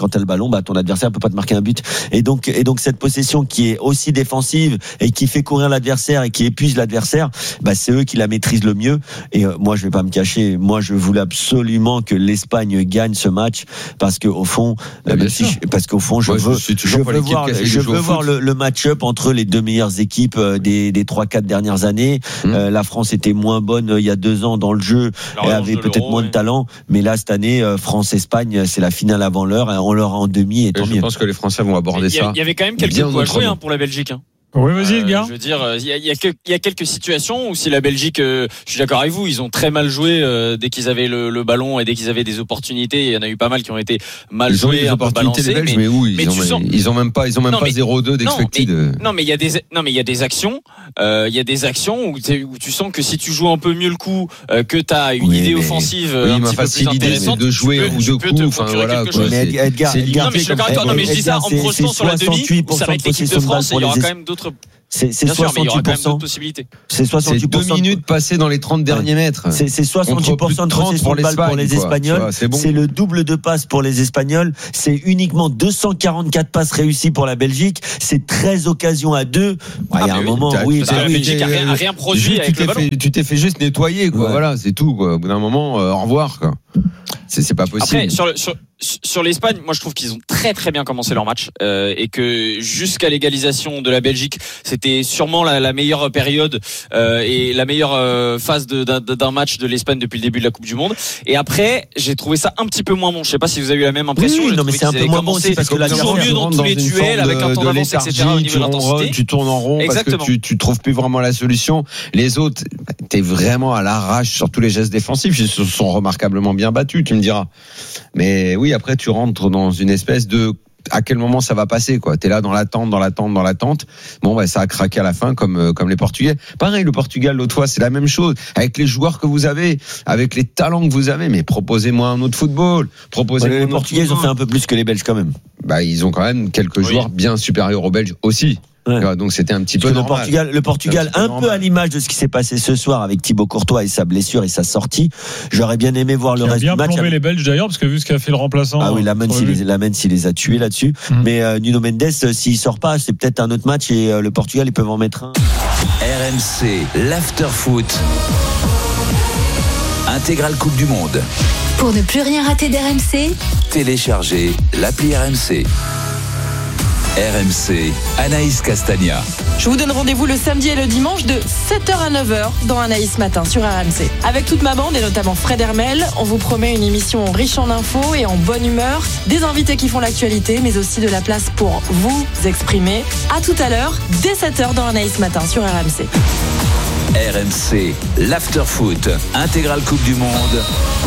A: quand t'as le ballon, bah ton adversaire peut pas te marquer un but. Et donc, et donc cette possession qui est aussi défensive et qui fait courir l'adversaire et qui épuise l'adversaire, bah c'est eux qui la maîtrisent le mieux. Et euh, moi, je vais pas me cacher. Moi, je voulais absolument que l'Espagne gagne ce match parce que au fond,
B: bah,
A: même si je, parce qu'au fond, je
B: moi,
A: veux,
B: je,
A: je veux voir, je veux voir le, le match-up entre les deux meilleures équipes des des trois quatre dernières années. Mmh. Euh, la France était moins bonne euh, il y a deux ans dans le jeu, elle avait peut-être moins de talent, mais là cette année, euh, France-Espagne, c'est la finale avant l'heure. On l'aura en demi et tant mieux.
B: Je pense que les Français vont aborder ça.
H: Il y avait quand même quelques coups à jouer hein, pour la Belgique. Hein.
C: Oui, vas-y, euh, gars.
H: Je veux dire, il y a, il y a, que, il y a quelques situations où si la Belgique, euh, je suis d'accord avec vous, ils ont très mal joué euh, dès qu'ils avaient le, le ballon et dès qu'ils avaient des opportunités. Il y en a eu pas mal qui ont été mal
B: ils
H: joués,
B: ont eu des
H: un peu
B: opportunités
H: balancés.
B: Les Belges,
H: mais,
B: mais où ils,
H: mais
B: ont,
H: sens...
B: ils ont même pas, ils ont même
H: non,
B: pas
H: mais,
B: zéro virgule deux d'expected.
H: Non, mais, non, mais il y a des, non, mais il y a des actions, euh, il y a des actions où, où tu sens que si tu joues un peu mieux le coup, euh, que t'as une oui, idée offensive
B: oui,
H: un petit peu plus intéressante,
B: de jouer
H: peux,
B: ou de coups, enfin voilà.
A: Mais Edgar,
H: non, mais je suis d'accord avec toi. Non, mais je dis ça en me projetant sur la demi, ça va être l'équipe de France. Il y aura quand même d'autres.
A: C'est, c'est soixante-huit pour cent. C'est soixante-huit pour cent.
B: C'est deux minutes passées dans les trente derniers mètres.
A: C'est, c'est soixante-huit pour cent de possession de balle pour les Espagnols. C'est, bon. C'est le double de passes pour les Espagnols. C'est uniquement deux cent quarante-quatre passes réussies pour la Belgique. C'est treize occasions à deux. Il y a un moment, oui.
H: La Belgique a rien, rien produit avec le ballon.
B: Tu t'es fait juste nettoyer, quoi. Voilà, c'est tout, quoi. Au bout d'un moment, au revoir, quoi. C'est, c'est pas possible.
H: Après, sur, le, sur, sur l'Espagne, moi je trouve qu'ils ont très très bien commencé leur match euh, et que jusqu'à l'égalisation de la Belgique, c'était sûrement la, la meilleure période euh, et la meilleure euh, phase de, d'un, d'un match de l'Espagne depuis le début de la Coupe du Monde. Et après, j'ai trouvé ça un petit peu moins bon. Je sais pas si vous avez eu la même impression.
A: Oui, non, mais c'est un peu moins bon aussi parce que là,
H: toujours mieux dans tous les duels avec un temps d'avance, et cetera. Au niveau de l'intensité,
B: tu tournes en rond Exactement. Parce que tu, tu trouves plus vraiment la solution. Les autres, t'es vraiment à l'arrache sur tous les gestes défensifs. Ils se sont remarquablement bien battus. Tu me diras. Mais oui, après tu rentres dans une espèce de à quel moment ça va passer, quoi. T'es là dans l'attente, dans l'attente, dans l'attente. Bon, bah, ça a craqué à la fin, comme comme les Portugais. Pareil, le Portugal l'autre fois, c'est la même chose. Avec les joueurs que vous avez, avec les talents que vous avez, mais proposez-moi un autre football. Proposez-moi.
A: Ouais, les Portugais, ils ont fait un peu plus que les Belges quand même.
B: Bah, ils ont quand même quelques oui. joueurs bien supérieurs aux Belges aussi. Ouais. Donc c'était un petit peu
A: le
B: normal.
A: Portugal, le Portugal, un, un peu à l'image de ce qui s'est passé ce soir avec Thibaut Courtois et sa blessure et sa sortie. J'aurais bien aimé voir le
C: reste
A: du match.
C: Il a bien plombé les Belges d'ailleurs, parce que vu ce qu'a fait le remplaçant.
A: Ah oui, Lamens, il les, Lamens, il les a tués là-dessus. Mmh. Mais euh, Nuno Mendes, euh, s'il sort pas, c'est peut-être un autre match et euh, le Portugal, ils peuvent en mettre un.
D: R M C, l'after-foot. Intégrale Coupe du Monde.
E: Pour ne plus rien rater d'R M C,
D: téléchargez l'appli R M C. R M C, Anaïs Castagna.
I: Je vous donne rendez-vous le samedi et le dimanche de sept heures à neuf heures dans Anaïs Matin sur R M C. Avec toute ma bande et notamment Fred Hermel, on vous promet une émission riche en infos et en bonne humeur, des invités qui font l'actualité, mais aussi de la place pour vous exprimer. À tout à l'heure, dès sept heures dans Anaïs Matin sur R M C.
D: R M C, l'after-foot, intégrale Coupe du Monde.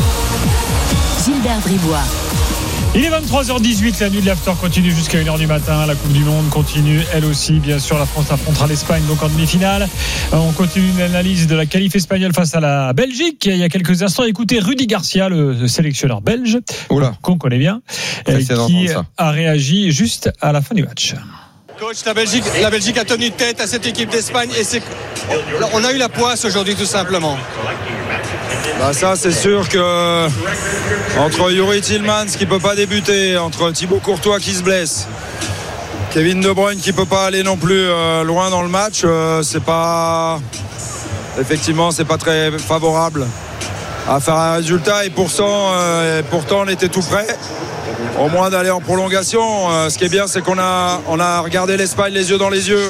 E: Gilbert Bribois.
C: Il est vingt-trois heures dix-huit, la nuit de l'after continue jusqu'à une heure du matin. La Coupe du Monde continue, elle aussi. Bien sûr, la France affrontera l'Espagne donc en demi-finale. On continue l'analyse de la qualif espagnole face à la Belgique. Il y a quelques instants, écoutez Rudy Garcia, le sélectionneur belge, Oula. qu'on connaît bien, qui a réagi juste à la fin du match.
J: Coach, la Belgique, la Belgique a tenu tête à cette équipe d'Espagne et c'est, on a eu la poisse aujourd'hui tout simplement.
K: Bah ça c'est sûr que entre Youri Tillmans qui peut pas débuter, entre Thibaut Courtois qui se blesse, Kevin De Bruyne qui peut pas aller non plus euh, loin dans le match, euh, c'est pas effectivement c'est pas très favorable à faire un résultat et pourtant, euh, et pourtant on était tout prêt au moins d'aller en prolongation. Euh, ce qui est bien c'est qu'on a, on a regardé l'Espagne les yeux dans les yeux.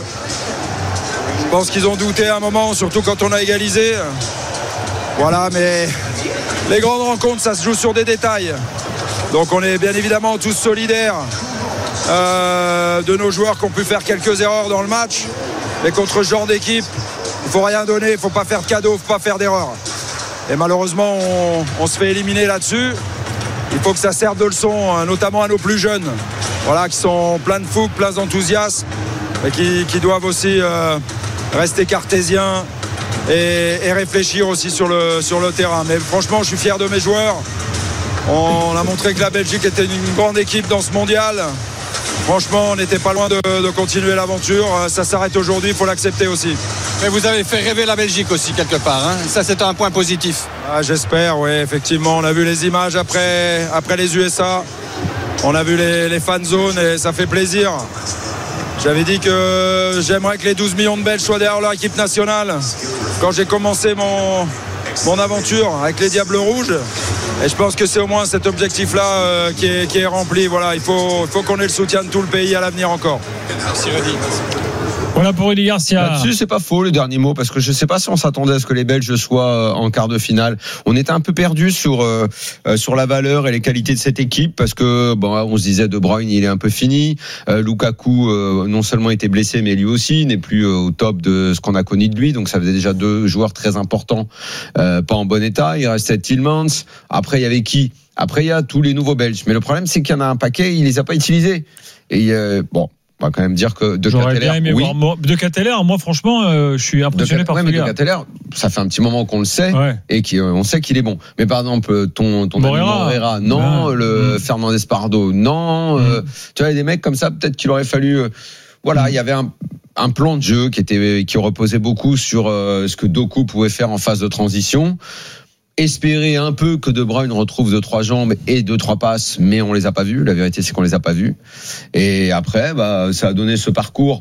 K: Je pense qu'ils ont douté à un moment, surtout quand on a égalisé. Voilà, mais les grandes rencontres, ça se joue sur des détails. Donc on est bien évidemment tous solidaires euh, de nos joueurs qui ont pu faire quelques erreurs dans le match. Mais contre ce genre d'équipe, il ne faut rien donner, il ne faut pas faire de cadeaux, il ne faut pas faire d'erreurs. Et malheureusement, on, on se fait éliminer là-dessus. Il faut que ça serve de leçon, notamment à nos plus jeunes, voilà, qui sont pleins de fougue, pleins d'enthousiasme, mais qui, qui doivent aussi euh, rester cartésiens. Et, et réfléchir aussi sur le, sur le terrain. Mais franchement, je suis fier de mes joueurs. On a montré que la Belgique était une grande équipe dans ce mondial. Franchement, on n'était pas loin de, de continuer l'aventure. Ça s'arrête aujourd'hui, il faut l'accepter aussi.
J: Mais vous avez fait rêver la Belgique aussi quelque part, hein. Ça, c'est un point positif.
K: Ah, j'espère, oui, effectivement. On a vu les images après, après les U S A. On a vu les, les fan zones et ça fait plaisir. J'avais dit que j'aimerais que les douze millions de Belges soient derrière leur équipe nationale quand j'ai commencé mon, mon aventure avec les Diables Rouges. Et je pense que c'est au moins cet objectif-là euh, qui, est, qui est rempli. Voilà, il faut, il faut qu'on ait le soutien de tout le pays à l'avenir encore.
H: Merci Rudy.
C: Voilà pour Rudy Garcia.
B: Là-dessus, c'est pas faux le dernier mot, parce que je sais pas si on s'attendait à ce que les Belges soient en quart de finale. On était un peu perdu sur euh, sur la valeur et les qualités de cette équipe, parce que bon, on se disait De Bruyne, il est un peu fini. Euh, Lukaku, euh, non seulement était blessé, mais lui aussi n'est plus euh, au top de ce qu'on a connu de lui. Donc ça faisait déjà deux joueurs très importants, euh, pas en bon état. Il restait Tielemans. Après, il y avait qui? Après, il y a tous les nouveaux Belges. Mais le problème, c'est qu'il y en a un paquet, il les a pas utilisés. Et euh, bon. On va quand même dire que De
C: J'aurais bien aimé
B: oui.
C: voir moi, De Ketteler, moi franchement, euh, je suis impressionné
B: de,
C: par
B: ouais,
C: ce
B: mais
C: gars.
B: De Ketteler, ça fait un petit moment qu'on le sait
C: ouais.
B: et qu'on sait qu'il est bon. Mais par exemple, ton ton
C: Moreira,
B: ami Moreira, non,
C: ouais.
B: le
C: mmh.
B: Fernandez Pardo, non. Mmh. Euh, tu vois, il y a des mecs comme ça, peut-être qu'il aurait fallu. Euh, voilà, il mmh. y avait un un plan de jeu qui était qui reposait beaucoup sur euh, ce que Doku pouvait faire en phase de transition. Espérer un peu que De Bruyne retrouve deux trois jambes et deux trois passes, mais on les a pas vus. La vérité, c'est qu'on les a pas vus. Et après, bah, ça a donné ce parcours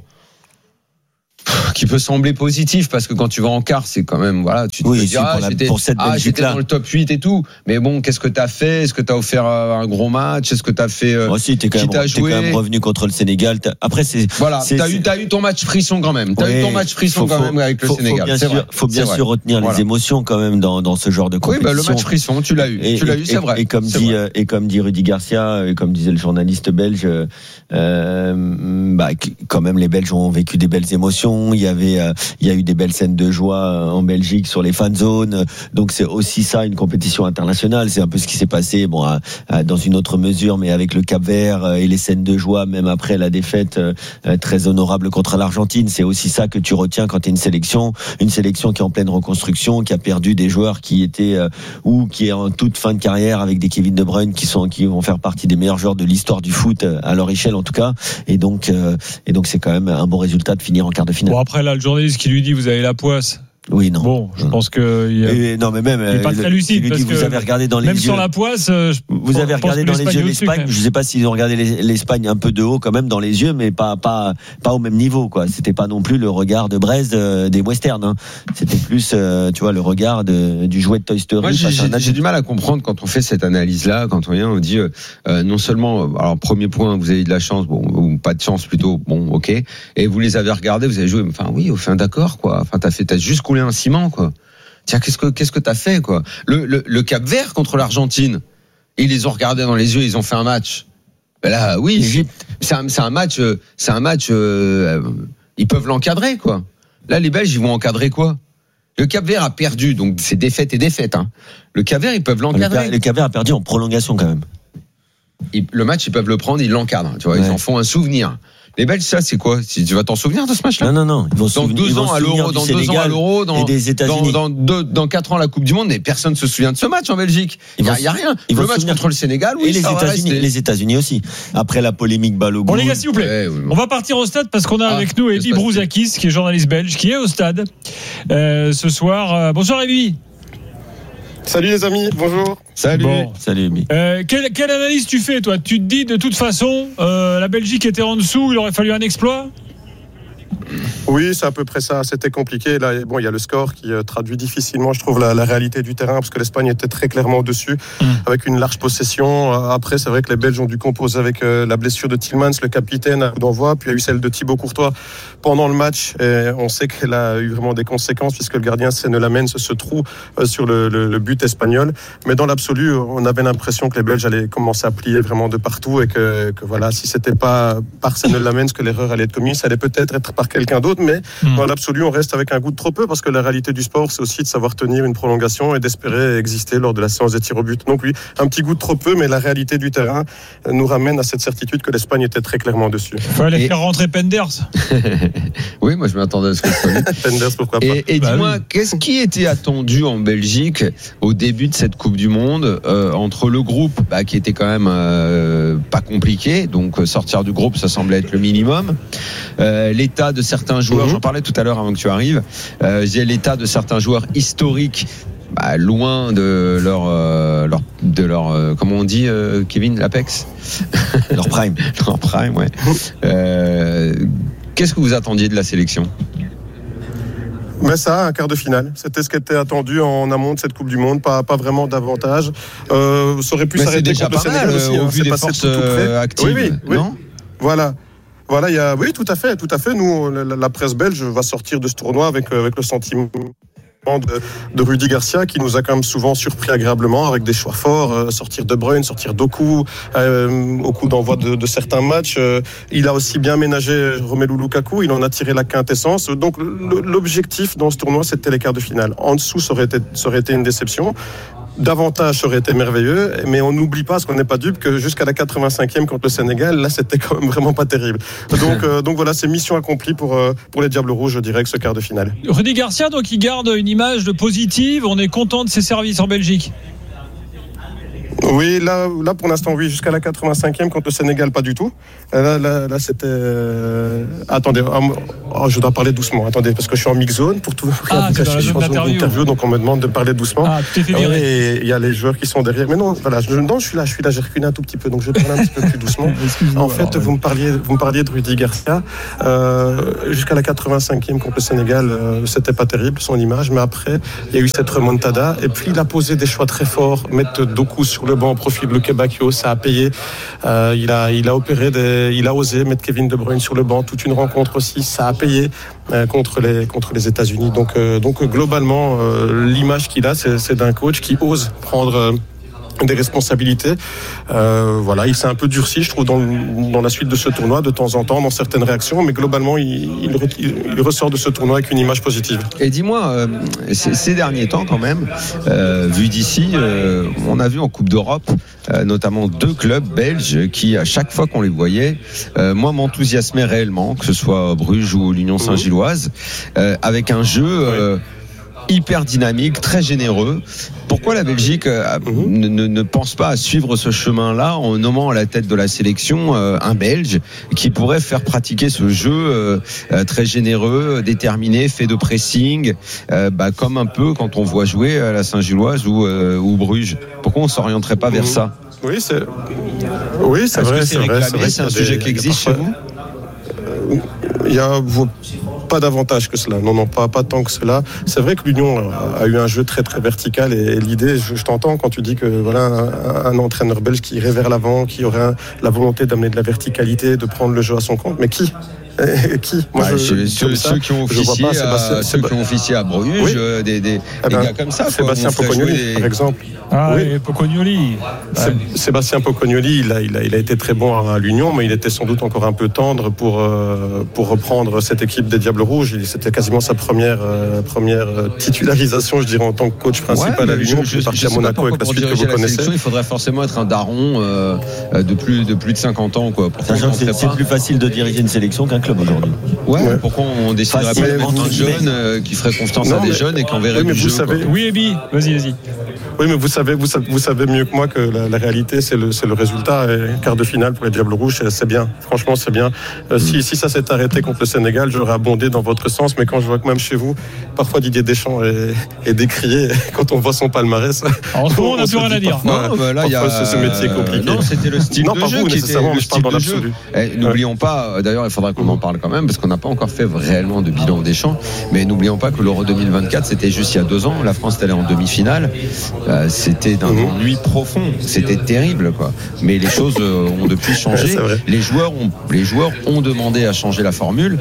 B: qui peut sembler positif, parce que quand tu vas en quart, c'est quand même, voilà, tu te
A: oui,
B: dis, ah,
A: la,
B: j'étais,
A: pour cette
B: ah, j'étais dans le top huit et tout. Mais bon, qu'est-ce que t'as fait? Est-ce que t'as offert un gros match? Est-ce que t'as fait, euh,
A: oh, si, t'es quand, même, t'es quand même revenu contre le Sénégal. T'as, après, c'est,
B: voilà,
A: c'est,
B: t'as
A: c'est...
B: eu, t'as eu ton match frisson quand même. T'as
A: oui,
B: eu ton match frisson
A: faut,
B: quand
A: faut,
B: même avec le
A: faut,
B: Sénégal.
A: Faut bien
B: c'est
A: sûr,
B: vrai.
A: faut bien
B: c'est
A: sûr
B: vrai.
A: retenir
B: voilà.
A: les émotions quand même dans, dans ce genre de compétition.
B: Oui, bah, le match frisson, tu l'as eu.
A: Et,
B: tu l'as
A: et,
B: eu, c'est vrai.
A: Et comme
B: c'est
A: dit,
B: vrai.
A: et comme dit Rudy Garcia, et comme disait le journaliste belge, euh, bah, quand même, les Belges ont vécu des belles émotions. Il y avait, euh, il y a eu des belles scènes de joie en Belgique sur les fan zones. Donc c'est aussi ça, une compétition internationale. C'est un peu ce qui s'est passé, bon, à, à, dans une autre mesure, mais avec le Cap-Vert et les scènes de joie, même après la défaite euh, très honorable contre l'Argentine. C'est aussi ça que tu retiens quand tu es une sélection, une sélection qui est en pleine reconstruction, qui a perdu des joueurs qui étaient euh, ou qui est en toute fin de carrière, avec des Kevin De Bruyne qui sont qui vont faire partie des meilleurs joueurs de l'histoire du foot à leur échelle en tout cas. Et donc euh, et donc c'est quand même un bon résultat de finir en quart de finale.
C: Bon, après là, le journaliste qui lui dit vous avez la poisse.
A: Oui, non.
C: Bon, je pense que il,
A: et, non, mais même,
C: il est pas très lucide.
A: Parce que vous avez regardé dans les
C: même
A: yeux,
C: sur la poisse, je
A: vous avez regardé dans les yeux l'Espagne. Je sais pas s'ils ont regardé l'Espagne un peu de haut quand même dans les yeux, mais pas pas pas au même niveau, quoi. C'était pas non plus le regard de Brest euh, des westerns. Hein. C'était plus, euh, tu vois, le regard de, du jouet de Toy Story.
B: Moi, j'ai, j'ai, j'ai du mal à comprendre quand on fait cette analyse-là, quand on vient, on dit euh, non seulement, alors premier point, vous avez eu de la chance, bon, ou pas de chance plutôt, bon, ok, et vous les avez regardés, vous avez joué, enfin oui, enfin d'accord, quoi. Enfin, t'as fait, t'as juste coulé un ciment, quoi. Tiens, qu'est-ce que qu'est-ce que t'as fait, quoi? Le, le, le Cap-Vert contre l'Argentine, ils les ont regardés dans les yeux, ils ont fait un match. Ben là, oui, c'est un, c'est un match, c'est un match. Euh, ils peuvent l'encadrer, quoi. Là, les Belges, ils vont encadrer quoi? Le Cap-Vert a perdu, donc c'est défaite et défaite. Hein. Le Cap-Vert, ils peuvent l'encadrer.
A: Le Cap-Vert a perdu en prolongation, quand même.
B: Ils, le match, ils peuvent le prendre, ils l'encadrent. Tu vois, ouais. Ils en font un souvenir. Les Belges, ça, c'est quoi? Tu vas t'en souvenir de ce match-là?
A: Non, non, non.
B: Ils vont dans deux ils vont ans à l'Euro, dans deux ans à l'Euro, dans,
A: des États-Unis.
B: dans, dans, deux, dans quatre ans à la Coupe du Monde, mais personne ne se souvient de ce match en Belgique. Il y a, y a rien.
A: Le
B: match souvenir. Contre le Sénégal, oui,
A: et les États-Unis, les États-Unis aussi. Après la polémique Balogun.
C: Bon, les gars, s'il vous plaît. Ouais, oui, bon. On va partir au stade parce qu'on a ah, avec nous Eddie Brouzakis, qui est journaliste belge, qui est au stade, euh, ce soir. Bonsoir, Eddie.
L: Salut les amis, bonjour.
B: Salut.
A: Bon. Salut, Eddie.
C: Euh, quelle, quelle analyse tu fais, toi? Tu te dis, de toute façon, euh, la Belgique était en dessous, il aurait fallu un exploit?
L: Oui, c'est à peu près ça. C'était compliqué. Là, bon, il y a le score qui euh, traduit difficilement, je trouve, la, la réalité du terrain, parce que l'Espagne était très clairement au-dessus, mmh. avec une large possession. Après, c'est vrai que les Belges ont dû composer avec euh, la blessure de Tielemans, le capitaine, d'envoi, puis il y a eu celle de Thibaut Courtois pendant le match. Et on sait qu'elle a eu vraiment des conséquences, puisque le gardien Sénélamène se, se trouve euh, sur le, le, le but espagnol. Mais dans l'absolu, on avait l'impression que les Belges allaient commencer à plier vraiment de partout, et que, que voilà, si c'était pas par Sénélamène que l'erreur allait être commise, ça allait peut-être être par quelqu'un d'autre. Mais mmh. dans l'absolu, on reste avec un goût de trop peu, parce que la réalité du sport, c'est aussi de savoir tenir une prolongation et d'espérer exister lors de la séance des tirs au but. Donc oui, un petit goût de trop peu, mais la réalité du terrain nous ramène à cette certitude que l'Espagne était très clairement dessus.
C: Il fallait et... faire rentrer Penders.
B: Oui, moi je m'attendais à ce que ça soit
L: Penders, pourquoi pas.
B: Et, et
C: bah
B: dis-moi,
C: oui.
B: qu'est-ce qui était attendu en Belgique au début de cette Coupe du Monde, euh, entre le groupe, bah, qui était quand même euh, pas compliqué, donc sortir du groupe, ça semblait être le minimum, euh, l'état de certains joueurs, mmh. j'en parlais tout à l'heure avant que tu arrives, euh, j'ai l'état de certains joueurs historiques bah, loin de leur, euh, leur de leur euh, comment on dit euh, Kevin, l'Apex,
A: leur prime,
B: leur prime, ouais. Euh, qu'est-ce que vous attendiez de la sélection?
L: Mais ça, un quart de finale. C'était ce qui était attendu en amont de cette Coupe du Monde. Pas, pas vraiment d'avantage. Euh, ça aurait pu
B: mais
L: s'arrêter contre le Sénégal
B: mal,
L: aussi.
B: Au
L: hein.
B: vu
L: C'est
B: des
L: passé
B: forces
L: tout, tout près.
B: actives,
L: oui, oui, oui.
B: non?
L: Voilà. Voilà, il y a, oui, tout à fait, tout à fait. Nous, la, la presse belge va sortir de ce tournoi avec, avec le sentiment de, de Rudy Garcia qui nous a quand même souvent surpris agréablement avec des choix forts, euh, sortir De Bruyne, sortir Doku euh, au coup d'envoi de, de certains matchs. Euh, il a aussi bien ménagé Romelu Lukaku, il en a tiré la quintessence. Donc l'objectif dans ce tournoi, c'était les quarts de finale. En dessous, ça aurait été, ça aurait été une déception. Davantage, ça aurait été merveilleux, mais on n'oublie pas, parce qu'on n'est pas dupe, que jusqu'à la quatre-vingt-cinquième contre le Sénégal, là, c'était quand même vraiment pas terrible. Donc, euh, donc voilà, c'est mission accomplie pour, euh, pour les Diables Rouges, je dirais, que ce quart de finale.
C: Rudy Garcia, donc, il garde une image de positive. On est content de ses services en Belgique.
L: Oui, là, là pour l'instant, oui, jusqu'à la quatre-vingt-cinquième contre le Sénégal, pas du tout. Là, là, là c'était. Euh... Attendez, oh, je dois parler doucement. Attendez, parce que je suis en mix zone pour tout.
C: Ah, c'est dans la zone
L: d'interview.
C: d'interview,
L: donc on me demande de parler doucement.
C: Ah, tu t'es fait virer.
L: Et il y a les joueurs qui sont derrière. Mais non, voilà, je, non, je suis là, je suis là, j'ai reculé un tout petit peu, donc je vais parler un petit peu plus doucement. En fait, alors, vous me parliez, vous me parliez de Rudy Garcia. Euh, jusqu'à la quatre-vingt-cinquième contre le Sénégal, euh, c'était pas terrible son image, mais après, il y a eu cette remontada. Et puis il a posé des choix très forts, mettre Doku sur le banc au profil de Luke Bakio, ça a payé. Euh, il a, il a opéré, des, il a osé mettre Kevin De Bruyne sur le banc. Toute une rencontre aussi, ça a payé euh, contre les contre les États-Unis. Donc, euh, donc globalement, euh, l'image qu'il a, c'est, c'est d'un coach qui ose prendre. Euh, des responsabilités. Euh, voilà, il s'est un peu durci, je trouve, dans, dans la suite de ce tournoi, de temps en temps, dans certaines réactions, mais globalement, il, il, il ressort de ce tournoi avec une image positive.
B: Et dis-moi, euh, ces, ces derniers temps, quand même, euh, vu d'ici, euh, on a vu en Coupe d'Europe, euh, notamment deux clubs belges qui, à chaque fois qu'on les voyait, euh, moi, m'enthousiasmaient réellement, que ce soit Bruges ou l'Union Saint-Gilloise, euh, avec un jeu... Euh, hyper dynamique, très généreux. Pourquoi la Belgique euh, ne, ne, ne pense pas à suivre ce chemin-là en nommant à la tête de la sélection euh, un Belge qui pourrait faire pratiquer ce jeu euh, euh, très généreux, déterminé, fait de pressing, euh, bah, comme un peu quand on voit jouer à la Saint-Gilloise ou, euh, ou Bruges. Pourquoi on s'orienterait pas vers ça?
L: Oui, c'est, oui, c'est
B: Est-ce
L: vrai.
B: que c'est,
L: c'est, vrai,
B: réclamé,
L: c'est,
B: c'est un
L: des,
B: sujet qui existe chez vous?
L: Il y a pas davantage que cela. Non, non, pas, pas tant que cela. C'est vrai que l'Union a eu un jeu très, très vertical et, et l'idée, je, je t'entends quand tu dis que voilà un, un entraîneur belge qui irait vers l'avant, qui aurait un, la volonté d'amener de la verticalité, de prendre le jeu à son compte. Mais qui? Et qui
B: Moi, bah, je, ceux, ça, ceux qui ont officié pas, à, ceux qui ont officié à Bruges, oui. euh, des, des, eh ben, des gars comme ça.
L: Sébastien Pocognoli, des... par exemple.
C: Ah, oui, Pocognoli.
L: Ouais. Sébastien Pocognoli, il a, il, a, il a été très bon à l'Union, mais il était sans doute encore un peu tendre pour, euh, pour reprendre cette équipe des Diables Rouges. C'était quasiment sa première, euh, première titularisation, je dirais, en tant que coach principal
B: ouais,
L: à l'Union.
B: Je, je,
L: parti à Monaco avec la suite que vous connaissez.
B: Il faudrait forcément être un daron euh, de, plus, de plus de cinquante ans. Quoi,
A: Sachant que c'est, c'est plus facile de diriger une sélection qu'un club aujourd'hui.
B: Ouais, ouais. Pourquoi on déciderait pas d'être un jeune euh, qui ferait confiance non, à des mais, jeunes et qui enverrait
L: oui,
B: du jeu
L: savez,
C: Oui, Ebi, vas-y, vas-y.
L: Oui, mais vous savez, vous savez, vous savez mieux que moi que la, la réalité, c'est le, c'est le résultat. Et quart de finale pour les Diables Rouges, c'est, c'est bien. Franchement, c'est bien. Euh, mm. si, si ça s'est arrêté contre le Sénégal, j'aurais abondé dans votre sens. Mais quand je vois que même chez vous, parfois Didier Deschamps est, est décrié quand on voit son palmarès.
C: En ce moment, on n'a plus rien à dire.
L: Parfois, non, bah là, il y a ce métier compliqué.
B: Non, c'était le style
L: non,
B: de
L: pas
B: jeu
L: vous,
B: qui était le style de jeu. Eh, n'oublions ouais. pas. D'ailleurs, il faudra qu'on en parle quand même parce qu'on n'a pas encore fait réellement de bilan Deschamps. Mais n'oublions pas que l'Euro deux mille vingt-quatre, c'était juste il y a deux ans. La France est allée en demi-finale. Euh, c'était d'un mmh. ennui profond. C'était terrible, quoi. Mais les choses ont depuis changé. Les joueurs ont, les joueurs ont demandé à changer la formule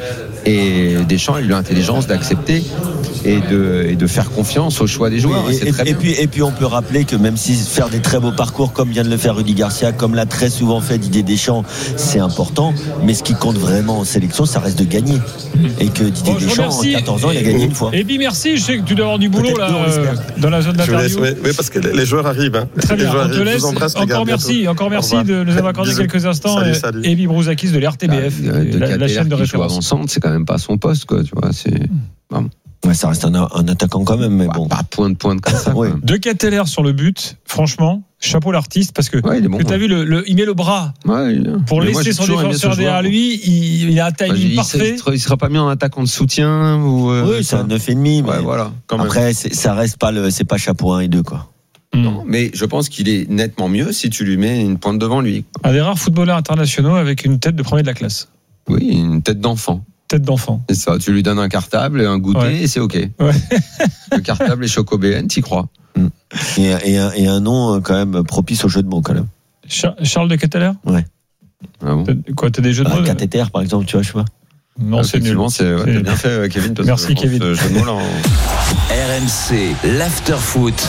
B: et Deschamps a eu l'intelligence d'accepter et de, et de faire confiance au choix des joueurs.
A: Et,
B: c'est
A: et,
B: très
A: et,
B: bien.
A: puis, et puis on peut rappeler que même si faire des très beaux parcours comme vient de le faire Rudy Garcia, comme l'a très souvent fait Didier Deschamps, c'est important. Mais ce qui compte vraiment en sélection, ça reste de gagner. Et que Didier bon, Deschamps, en quatorze ans, il a gagné une fois.
C: Et puis merci, je sais que tu dois avoir du boulot là, euh, dans la zone d'interview.
L: Oui, oui, parce que les joueurs arrivent. Hein.
C: Très bien,
L: les joueurs
C: on te laisse.
L: Je vous embrasse,
C: encore
L: les gars,
C: merci,
L: bientôt.
C: encore merci de nous avoir accordé
L: Bisous.
C: quelques instants.
L: Salut, salut.
C: Ebi Brouzakis de l'R T B F,
B: ah, de
C: la, la chaîne de référence.
B: Ensemble, c'est quand même pas son poste, quoi. Tu vois, c'est. Bon.
A: Ouais, ça reste un, un attaquant quand même, mais
B: bah,
A: bon.
B: Pas point de pointe comme ça.
A: Ouais.
C: De Ketteler sur le but, franchement, chapeau l'artiste, parce que,
B: ouais, il est bon,
C: que tu as
B: ouais.
C: vu, le, le, il met le bras
B: ouais,
C: pour
B: mais
C: laisser
B: moi,
C: son défenseur derrière lui. Il, il a un timing
B: il
C: parfait.
B: Il ne sera pas mis en attaquant de soutien ou euh,
A: Oui, c'est un neuf virgule cinq.
B: Ouais, voilà. Quand même.
A: Après, c'est, ça reste pas le, c'est pas chapeau un et deux, quoi.
B: Non, mais je pense qu'il est nettement mieux si tu lui mets une pointe devant lui.
C: Un des rares footballeurs internationaux avec une tête de premier de la classe.
B: Oui, une tête d'enfant.
C: Tête d'enfant.
B: C'est ça, tu lui donnes un cartable et un goûter
C: ouais.
B: et c'est ok.
C: Ouais.
B: Le cartable et Choco B N, t'y crois.
A: Et, et, un, et un nom quand même propice au jeu de mots, quand même.
C: Char- Charles de Ketteler.
A: Ouais.
B: Ah bon.
C: T'as, quoi, t'as des jeux de mots?
A: Un cathéter, par exemple, tu vois, je sais pas.
C: Non,
B: ah,
C: c'est nul.
B: C'est, ouais, c'est... T'as bien fait, Kevin.
C: Merci, Kevin.
B: Ce jeu de mots là. En...
D: R M C, l'after-foot.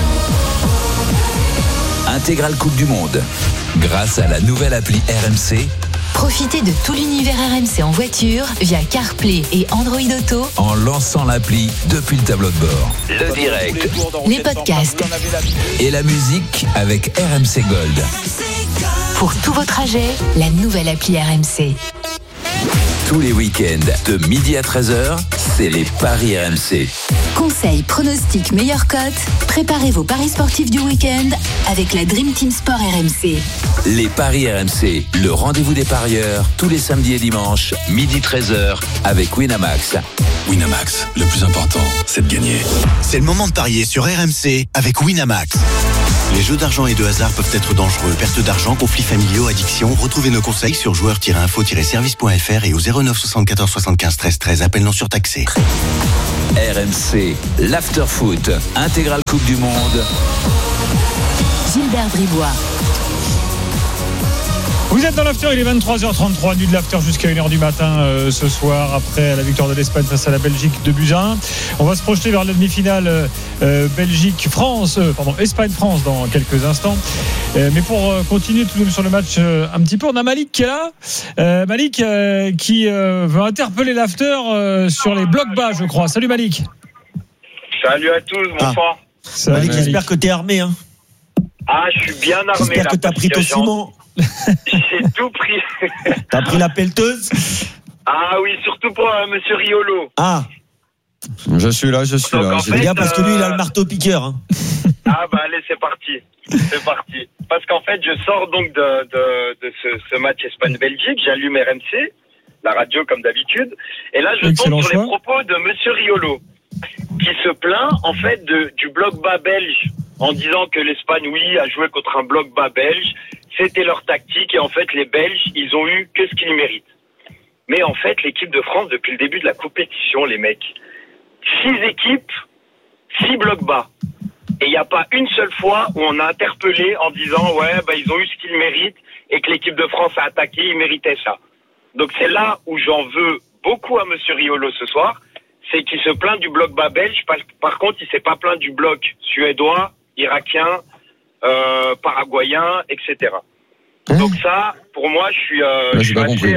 D: Intégrale Coupe du Monde. Grâce à la nouvelle appli R M C.
E: Profitez de tout l'univers R M C en voiture via CarPlay et Android Auto
D: en lançant l'appli depuis le tableau de bord. Le direct,
E: les podcasts
D: et la musique avec R M C Gold.
E: Pour tous vos trajets, la nouvelle appli R M C.
D: Tous les week-ends, de midi à treize heures, c'est les paris R M C.
E: Conseils, pronostics, meilleures cotes. Préparez vos paris sportifs du week-end avec la Dream Team Sport R M C.
D: Les paris R M C, le rendez-vous des parieurs, tous les samedis et dimanches, midi treize heures, avec Winamax.
M: Winamax, le plus important, c'est de gagner. C'est le moment de parier sur R M C avec Winamax. Les jeux d'argent et de hasard peuvent être dangereux. Perte d'argent, conflits familiaux, addiction. Retrouvez nos conseils sur joueurs tiret info tiret service point f r et au zéro neuf soixante-quatorze soixante-quinze treize treize. Appel non surtaxé.
D: R M C, l'after-foot, intégrale Coupe du Monde.
E: Gilbert Bribois.
C: Vous êtes dans l'after, il est vingt-trois heures trente-trois, nuit de l'after jusqu'à une heure du matin euh, ce soir, après la victoire de l'Espagne face à la Belgique deux buts à un. On va se projeter vers la demi-finale euh, Belgique-France, euh, pardon, Espagne-France dans quelques instants. Euh, mais pour euh, continuer tout de même sur le match euh, un petit peu, on a Malik qui est là. Euh, Malik euh, qui euh, veut interpeller l'after euh, sur les blocs bas, je crois. Salut Malik.
N: Salut à tous, bonsoir.
A: Ah. Malik, j'espère que t'es armé. Hein.
N: Ah, je suis bien armé.
A: J'espère
N: là,
A: que t'as pris ton ciment.
N: J'ai tout pris.
A: T'as pris la pelleteuse?
N: Ah oui, surtout pour euh, Monsieur Riolo.
A: Ah.
B: Je suis là, je suis
N: Donc,
B: là.
N: en
B: J'ai
N: fait,
A: bien parce que lui,
N: euh...
A: il a le marteau piqueur. Hein.
N: Ah bah allez, c'est parti. C'est parti. Parce qu'en fait, je sors donc de, de, de ce, ce match Espagne-Belgique. J'allume R M C, la radio comme d'habitude. Et là, je
C: Excellent
N: tombe sur
C: choix.
N: les propos de Monsieur Riolo, qui se plaint en fait de, du bloc bas belge, en disant que l'Espagne, oui, a joué contre un bloc bas belge. C'était leur tactique et en fait, les Belges, ils ont eu que ce qu'ils méritent. Mais en fait, l'équipe de France, depuis le début de la compétition, les mecs, six équipes, six blocs bas. Et il n'y a pas une seule fois où on a interpellé en disant, ouais, bah, ils ont eu ce qu'ils méritent et que l'équipe de France a attaqué, ils méritaient ça. Donc c'est là où j'en veux beaucoup à Monsieur Riolo ce soir, c'est qu'il se plaint du bloc bas belge. Par, par contre, il s'est pas plaint du bloc suédois, irakien, euh, paraguayen, et cetera. Hein? Donc ça, pour moi, je suis, euh,
B: Là,
N: je suis
B: pas
N: assez...
B: compris.
N: Euh...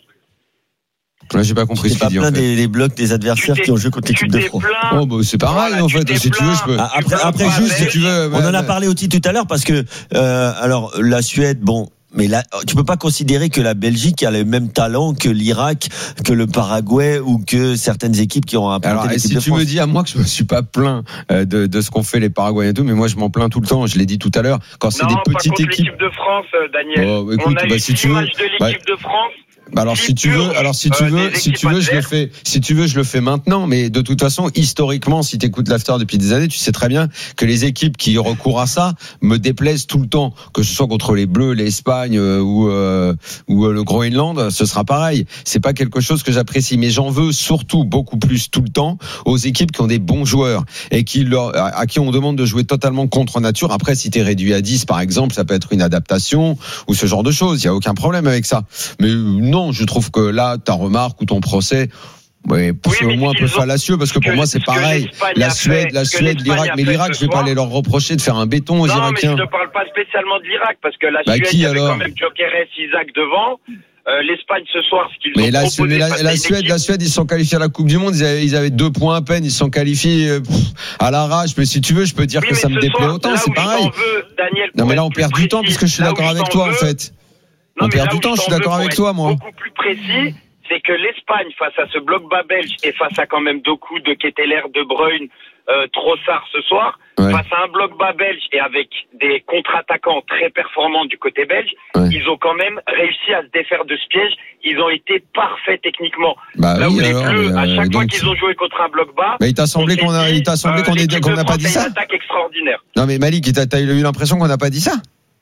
B: Là, j'ai pas compris
A: c'est
B: ce qu'il
A: pas
B: dit.
A: plein
B: En fait.
A: des, des blocs des adversaires qui ont joué contre l'équipe de France.
B: Oh, bah, c'est pareil,
N: Voilà,
B: en fait. Si tu veux, je peux.
A: Ah, après, après juste,
B: si tu veux.
A: on en a parlé aussi tout à l'heure parce que, euh, alors, la Suède, bon. Mais là, tu peux pas considérer que la Belgique a le même talent que l'Irak, que le Paraguay ou que certaines équipes qui ont apporté
B: Alors,
A: l'équipe
B: si
A: de
B: tu
A: France.
B: me dis à moi que je me suis pas plaint de, de ce qu'ont fait les Paraguayens et tout, mais moi je m'en plains tout le temps. Je l'ai dit tout à l'heure. Quand c'est
N: non,
B: des
N: pas
B: petites
N: contre
B: équipes.
N: l'équipe de France, Daniel.
B: Oh, écoute,
N: on a
B: bah,
N: eu
B: si
N: six
B: tu veux,
N: matchs de l'équipe
B: bah,
N: de France.
B: Bah alors si tu veux, alors si tu veux, si tu veux, je le fais. Si tu veux, je le fais maintenant. Mais de toute façon, historiquement, si tu écoutes l'after depuis des années, tu sais très bien que les équipes qui recourent à ça me déplaisent tout le temps. Que ce soit contre les Bleus, l'Espagne euh, ou euh, ou euh, le Groenland, ce sera pareil. C'est pas quelque chose que j'apprécie, mais j'en veux surtout beaucoup plus tout le temps aux équipes qui ont des bons joueurs et qui leur, à qui on demande de jouer totalement contre nature. Après, si t'es réduit à dix, par exemple, ça peut être une adaptation ou ce genre de choses. Il y a aucun problème avec ça. Mais non, je trouve que là, ta remarque ou ton procès, ouais, c'est au moins un peu fallacieux parce que pour moi, c'est pareil. La Suède, la Suède, l'Irak, mais l'Irak, je vais pas aller leur reprocher de faire un béton aux
N: non,
B: Irakiens.
N: Non, mais je ne parle pas spécialement de l'Irak parce que la
B: bah,
N: Suède,
B: qui,
N: il y avait
B: alors
N: quand même Gyökeres, Isaac devant. Euh, L'Espagne ce soir, ce qu'ils
B: mais
N: ont
B: la,
N: proposé.
B: mais la, la Suède, la Suède, ils sont qualifiés à la Coupe du Monde. Ils avaient, ils avaient deux points à peine. Ils sont qualifiés euh, pff, à l'arrache. Mais si tu veux, je peux dire
N: oui,
B: que ça me déplaît
N: soir,
B: autant. C'est pareil.
N: Veux, Daniel,
B: non, mais là, on perd du temps parce que je suis d'accord avec toi, en fait. On perd du temps. Je suis d'accord avec toi, moi.
N: Beaucoup plus précis. C'est que l'Espagne, face à ce bloc bas belge et face à quand même Doku, De Ketteler, De Bruyne, euh, Trossard ce soir, ouais. face à un bloc bas belge et avec des contre-attaquants très performants du côté belge, ouais. ils ont quand même réussi à se défaire de ce piège. Ils ont été parfaits techniquement.
B: Bah
N: Là
B: oui,
N: où les
B: alors,
N: Bleus,
B: euh,
N: à chaque
B: donc...
N: fois qu'ils ont joué contre un bloc bas,
B: mais il t'a semblé qu'on a,
N: dit,
B: il t'a semblé
N: euh,
B: qu'on est, qu'on n'a pas dit ça.
N: Une attaque extraordinaire.
B: Non mais Malik, t'as, t'as eu l'impression qu'on n'a pas dit ça.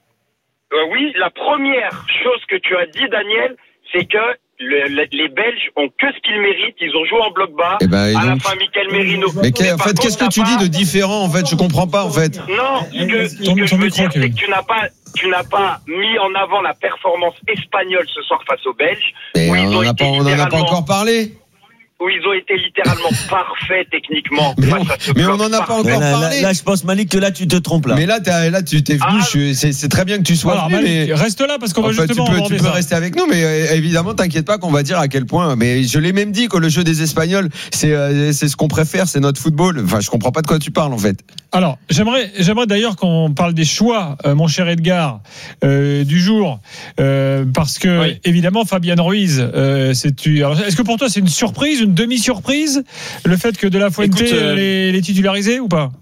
N: Euh, oui, la première chose que tu as dit, Daniel, c'est que le, le, les Belges ont que ce qu'ils méritent. Ils ont joué en bloc bas.
B: Et ben, et
N: à
B: donc...
N: la fin, Michael Merino.
B: Mais, mais en fait, qu'est-ce que tu pas... dis de différent en fait? Je comprends pas en fait.
N: Non, ce que, ce que je veux dire, c'est que tu n'as pas, tu n'as pas mis en avant la performance espagnole ce soir face aux Belges.
B: Mais
N: où
B: on
N: ils
B: n'en
N: ont
B: a pas, on en a pas encore parlé.
N: Où ils ont été littéralement parfaits techniquement.
B: Mais,
N: face
B: on,
N: à ce
B: mais on n'en a pas encore
A: là,
B: parlé.
A: Là, là, je pense, Malik, que là, tu te trompes là.
B: Mais là, t'as, là tu t'es venu. Ah, je, c'est, c'est très bien que tu sois
C: alors,
B: venu.
C: Malik,
B: mais
C: reste là parce qu'on va
B: fait,
C: justement.
B: Tu peux, tu peux rester avec nous, mais euh, évidemment, t'inquiète pas qu'on va dire à quel point. Mais je l'ai même dit que le jeu des Espagnols, c'est, euh, c'est ce qu'on préfère, c'est notre football. Enfin, je comprends pas de quoi tu parles en fait.
C: Alors, j'aimerais, j'aimerais d'ailleurs qu'on parle des choix, euh, mon cher Edgar, euh, du jour, euh, parce que oui. évidemment, Fabian Ruiz, euh, c'est tu. Alors, est-ce que pour toi c'est une surprise, une demi-surprise, le fait que De La Fuente Écoute, euh... l'ait, l'ait titularisé ou pas?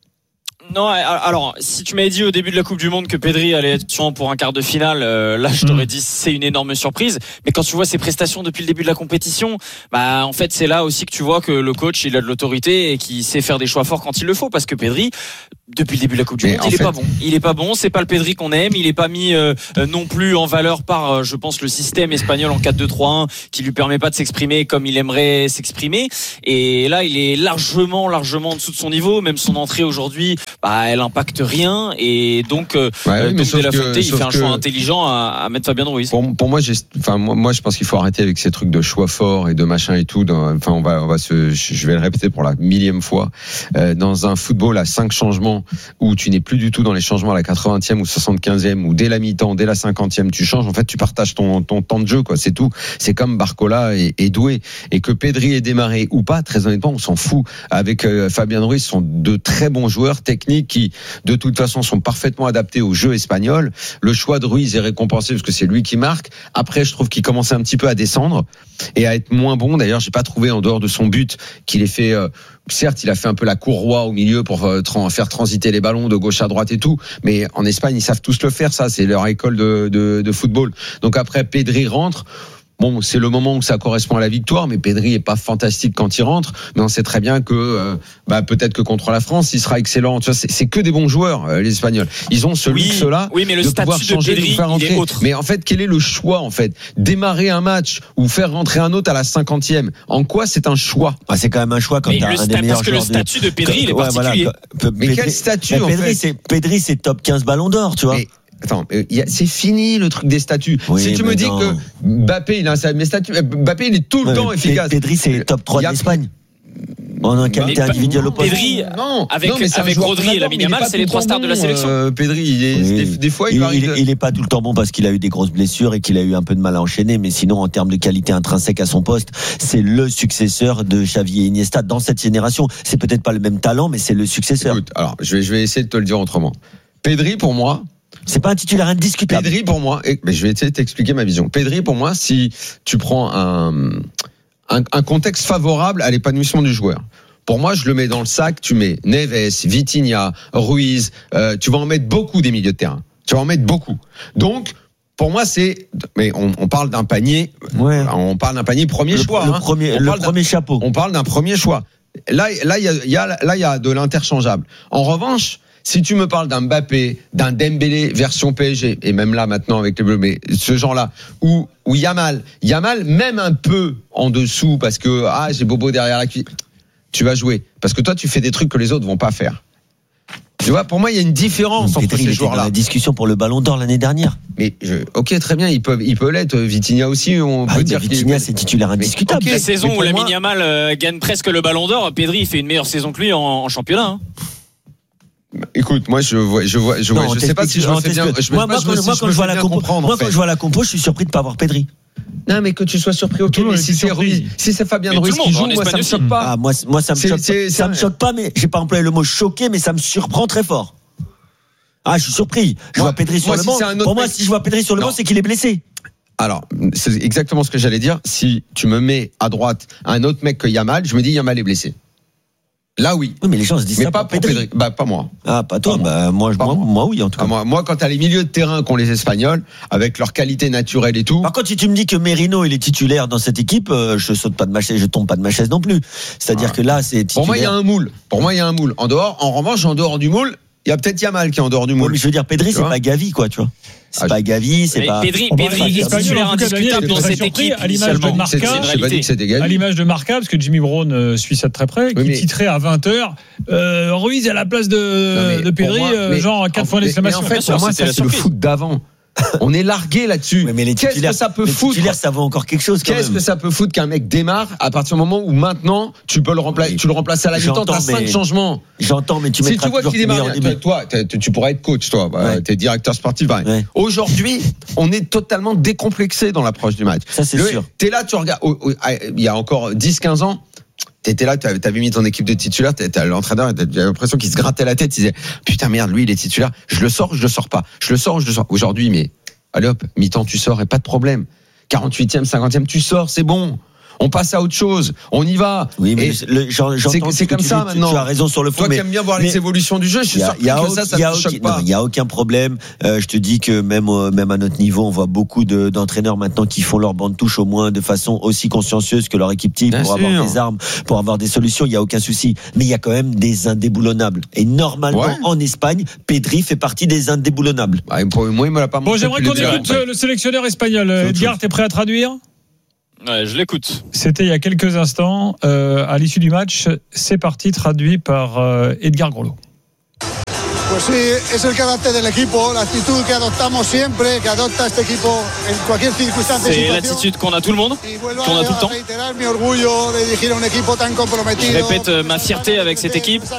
H: Non, alors si tu m'avais dit au début de la Coupe du Monde que Pedri allait être sûrement pour un quart de finale, euh, là je t'aurais mmh. dit c'est une énorme surprise. Mais quand tu vois ses prestations depuis le début de la compétition, bah en fait c'est là aussi que tu vois que le coach il a de l'autorité et qu'il sait faire des choix forts quand il le faut. Parce que Pedri, depuis le début de la Coupe du Monde, il est fait... pas bon. Il est pas bon. C'est pas le Pedri qu'on aime. Il est pas mis euh, non plus en valeur par, euh, je pense, le système espagnol en quatre deux trois un qui lui permet pas de s'exprimer comme il aimerait s'exprimer. Et là il est largement, largement en dessous de son niveau. Même son entrée aujourd'hui. Bah, elle impacte rien et donc, euh, ouais, donc De La Fuente, il fait un choix intelligent à, à mettre Fabian Ruiz.
B: Pour, pour moi, j'ai, enfin moi, moi, je pense qu'il faut arrêter avec ces trucs de choix forts et de machin et tout. Dans, enfin, on va, on va se, je vais le répéter pour la millième fois. Euh, dans un football à cinq changements où tu n'es plus du tout dans les changements à la quatre-vingtième ou soixante-quinzième ou dès la mi-temps, dès la cinquantième, tu changes. En fait, tu partages ton, ton temps de jeu, quoi. C'est tout. C'est comme Barcola et, et Doué et que Pedri ait démarré ou pas. Très honnêtement, on s'en fout. Avec euh, Fabian Ruiz, sont de très bons joueurs techniques qui de toute façon sont parfaitement adaptés au jeu espagnol. Le choix de Ruiz est récompensé parce que c'est lui qui marque. Après, je trouve qu'il commençait un petit peu à descendre et à être moins bon. D'ailleurs, j'ai pas trouvé en dehors de son but qu'il ait fait. Euh, certes, il a fait un peu la courroie au milieu pour euh, tra- faire transiter les ballons de gauche à droite et tout. Mais en Espagne, ils savent tous le faire. Ça, c'est leur école de, de, de football. Donc après, Pedri rentre. Bon, c'est le moment où ça correspond à la victoire, mais Pedri est pas fantastique quand il rentre. Mais on sait très bien que, euh, bah, peut-être que contre la France, il sera excellent. Tu vois, c'est, c'est que des bons joueurs, euh, les Espagnols. Ils ont ce
H: oui,
B: luxe-là
H: oui, mais le
B: de
H: statut
B: pouvoir changer,
H: de Pedri,
B: de faire rentrer.
H: Il est autre.
B: Mais en fait, quel est le choix, en fait? Démarrer un match ou faire rentrer un autre à la cinquantième. En quoi c'est un choix?
A: Ah, c'est quand même un choix quand
H: mais
A: t'as un
H: sta-
A: des meilleurs
H: parce que le statut de, de Pedri, il est ouais, particulier.
A: Voilà,
B: mais Pedri, quel statut, en
A: Pedri,
B: fait?
A: C'est, Pedri, c'est top quinze ballons d'or, tu vois. Mais...
B: Attends, euh, y a, c'est fini le truc des statuts. Oui, si tu me dis non. que Mbappé, il a un mes statuts, Mbappé, il est tout le ouais, temps efficace.
A: Pedri, c'est top trois a... d'Espagne. On a un qualité individuelle au poste.
H: Pedri,
B: non,
H: avec,
B: non,
H: avec Rodri et Lamine Yamal, c'est les trois stars de la sélection.
B: Euh, Pedri, il est, oui. des, des fois, il,
A: il, il, il est pas tout le temps bon parce qu'il a eu des grosses blessures et qu'il a eu un peu de mal à enchaîner. Mais sinon, en termes de qualité intrinsèque à son poste, c'est le successeur de Xavi et Iniesta dans cette génération. C'est peut-être pas le même talent, mais c'est le successeur.
B: Écoute, alors, je vais, je vais essayer de te le dire autrement. Pedri, pour moi,
A: c'est pas un titulaire indiscutable.
B: Pedri, pour moi, et, mais je vais essayer de t'expliquer ma vision. Pedri, pour moi, si tu prends un, un, un contexte favorable à l'épanouissement du joueur. Pour moi, je le mets dans le sac. Tu mets Neves, Vitinha, Ruiz. Euh, tu vas en mettre beaucoup des milieux de terrain. Tu vas en mettre beaucoup. Donc, pour moi, c'est. Mais on, on parle d'un panier.
A: Ouais.
B: On parle d'un panier premier
A: le,
B: choix.
A: Le
B: hein.
A: premier,
B: on
A: le
B: parle
A: premier chapeau.
B: On parle d'un premier choix. Là, là, il y a, il y a, là, il y a de l'interchangeable. En revanche. Si tu me parles d'un Mbappé, d'un Dembélé version P S G, et même là maintenant avec les Bleus, mais ce genre-là, ou ou Yamal, Yamal même un peu en dessous parce que ah j'ai Bobo derrière la cuisse, tu vas jouer parce que toi tu fais des trucs que les autres vont pas faire. Tu vois, pour moi il y a une différence
A: donc,
B: entre ces joueurs-là.
A: Dans la discussion pour le Ballon d'Or l'année dernière.
B: Mais je, ok très bien, ils peuvent ils peuvent l'être. Vitinha aussi, on
A: ah,
B: peut dire
A: Vitinha c'est titulaire indiscutable.
H: Okay, la saison où Lamine Yamal euh, gagne presque le Ballon d'Or, Pedri il fait une meilleure saison que lui en, en championnat. Hein.
B: Écoute, moi je vois, je vois, je vois, non, je sais pas si je me fais bien. Je
A: moi, moi, quand, moi, quand je vois la compo, moi quand je vois la compo, je suis surpris de pas avoir Pedri.
B: Non, mais que tu sois surpris, ok. Mais si c'est Ruiz, si c'est Fabien Ruiz qui joue, moi ça me choque pas.
A: Ah, moi, moi ça me choque. Ça me choque pas, mais j'ai pas employé le mot choqué, mais ça me surprend très fort. Ah, je suis surpris. Je vois Pedri sur le banc. Pour moi, si je vois Pedri sur le banc, c'est qu'il est blessé.
B: Alors, c'est exactement ce que j'allais dire. Si tu me mets à droite un autre mec que Yamal, je me dis Yamal est blessé. Là, oui.
A: Oui, mais les gens se disent
B: mais
A: ça
B: pas
A: pour
B: pour
A: Pedri.
B: Pedri. Bah, pas moi.
A: Ah, pas toi.
B: Pas moi.
A: Bah, moi, je,
B: Pas
A: moi,
B: moi.
A: moi, oui, en tout cas.
B: Ah, moi, moi, quand t'as les milieux de terrain qu'ont les Espagnols, avec leur qualité naturelle et tout.
A: Par contre, si tu me dis que Merino il est titulaire dans cette équipe, euh, je saute pas de ma chaise, je tombe pas de ma chaise non plus. C'est-à-dire
B: Ah.
A: que là, c'est titulaire.
B: Pour moi, il y a un moule. Pour moi, il y a un moule. En dehors, en revanche, en dehors du moule, il y a peut-être Yamal qui est en dehors du
A: Ouais,
B: moule.
A: mais je veux dire, Pedri,
B: Tu
A: c'est
B: vois
A: pas Gavi, quoi, tu vois. C'est
B: Ah,
A: pas Gavi, c'est
H: Mais
A: pas.
H: Pedri,
C: On va
H: Pedri
C: parler
H: est
C: espagnol,
H: titulaire
C: en tout cas,
H: indiscutable
C: Daniel,
H: dans
C: très
H: cette
C: surpris,
H: équipe
C: à l'image de
H: initialement.
C: Marca.
H: C'est une
B: J'ai pas dit
H: réalité.
B: que c'était
C: À
B: Gavi.
C: l'image de Marca, parce que Jimmy Brown euh, suit ça de très près, qui
B: Oui, mais-
C: titrait à vingt heures euh, Ruiz à la place de,
B: Non, mais
C: de Pedri,
B: pour moi,
C: euh,
B: mais-
C: genre à quatre
B: en-
C: points
B: mais-
C: d'exclamation.
B: mais en fait,
H: Bien sûr,
B: pour moi,
H: c'était
B: ça,
H: la
B: c'est le
H: surprise.
B: foot d'avant. On est largué là-dessus.
A: Ouais, mais les
B: Qu'est-ce
A: titulaires,
B: que ça peut
A: les
B: foutre
A: titulaires, ça vaut encore quelque chose quand
B: Qu'est-ce
A: même.
B: que ça peut foutre qu'un mec démarre à partir du moment où maintenant tu peux le remplacer,
A: Oui.
B: tu le remplaces à la mi-temps, t'as
A: J'entends,
B: cinq
A: mais-
B: changements.
A: J'entends, mais tu
B: Si
A: mettras
B: tu vois
A: toujours
B: qu'il
A: ton
B: démarre,
A: meilleur début.
B: toi, toi, t'es- tu pourrais être coach, toi, bah,
A: Ouais.
B: t'es directeur sportif. pareil.
A: Ouais.
B: Aujourd'hui, on est totalement décomplexé dans l'approche du match.
A: Ça, c'est
B: Le-
A: sûr.
B: T'es là, tu regardes. oh, oh, ah, il y a encore dix quinze ans. T'étais là, t'avais t'avais mis ton équipe de titulaires, t'as l'entraîneur, t'avais l'impression qu'il se grattait la tête, il disait putain merde, lui il est titulaire, je le sors ou je le sors pas, je le sors ou je le sors. Aujourd'hui, mais allez hop, mi-temps tu sors et pas de problème. quarante-huitième, cinquantième, tu sors, c'est bon. On passe à autre chose, on y va.
A: Oui, mais
B: Et
A: le- j'en-
B: c'est
A: j'entends
B: c'est
A: ce que
B: comme
A: tu
B: ça
A: dis, tu-
B: maintenant.
A: Tu as raison sur le fond.
B: Toi
A: mais
B: qui aimes bien voir
A: mais-
B: les évolutions du jeu, je suis
A: Il y a,
B: surpris
A: il y a
B: que
A: au-
B: ça, ça
A: il y a
B: te choque
A: aucun-
B: pas.
A: non, il y a aucun problème. Euh, je te dis que même, au- même à notre niveau, on voit beaucoup de- d'entraîneurs maintenant qui font leur bande touche au moins de façon aussi consciencieuse que leur équipe type
B: Bien
A: pour
B: sûr.
A: avoir des armes, pour avoir des solutions. Il y a aucun souci. Mais il y a quand même des indéboulonnables. Et normalement,
B: Ouais.
A: en Espagne, Pedri fait partie des indéboulonnables.
B: Ah, pour moi, il me l'a pas
C: Bon,
B: montré
C: j'aimerais
B: depuis
C: qu'on
B: le début.
C: écoute euh, le sélectionneur espagnol.
B: C'est autre
C: Edgar,
B: chose.
C: t'es prêt à traduire?
H: Ouais, je l'écoute.
C: C'était il y a quelques instants, euh, à l'issue du match. C'est parti, traduit par euh, Edgar Groslo.
O: Pues sí, es el carácter del equipo, la actitud que adoptamos siempre, que adopta este equipo en cualquier circunstancia.
H: C'est l'attitude qu'on a tout le monde, qu'on a tout le temps.
O: Reiterar mi orgullo de dirigir a un equipo tan comprometido.
H: Je répète euh, ma fierté avec cette équipe.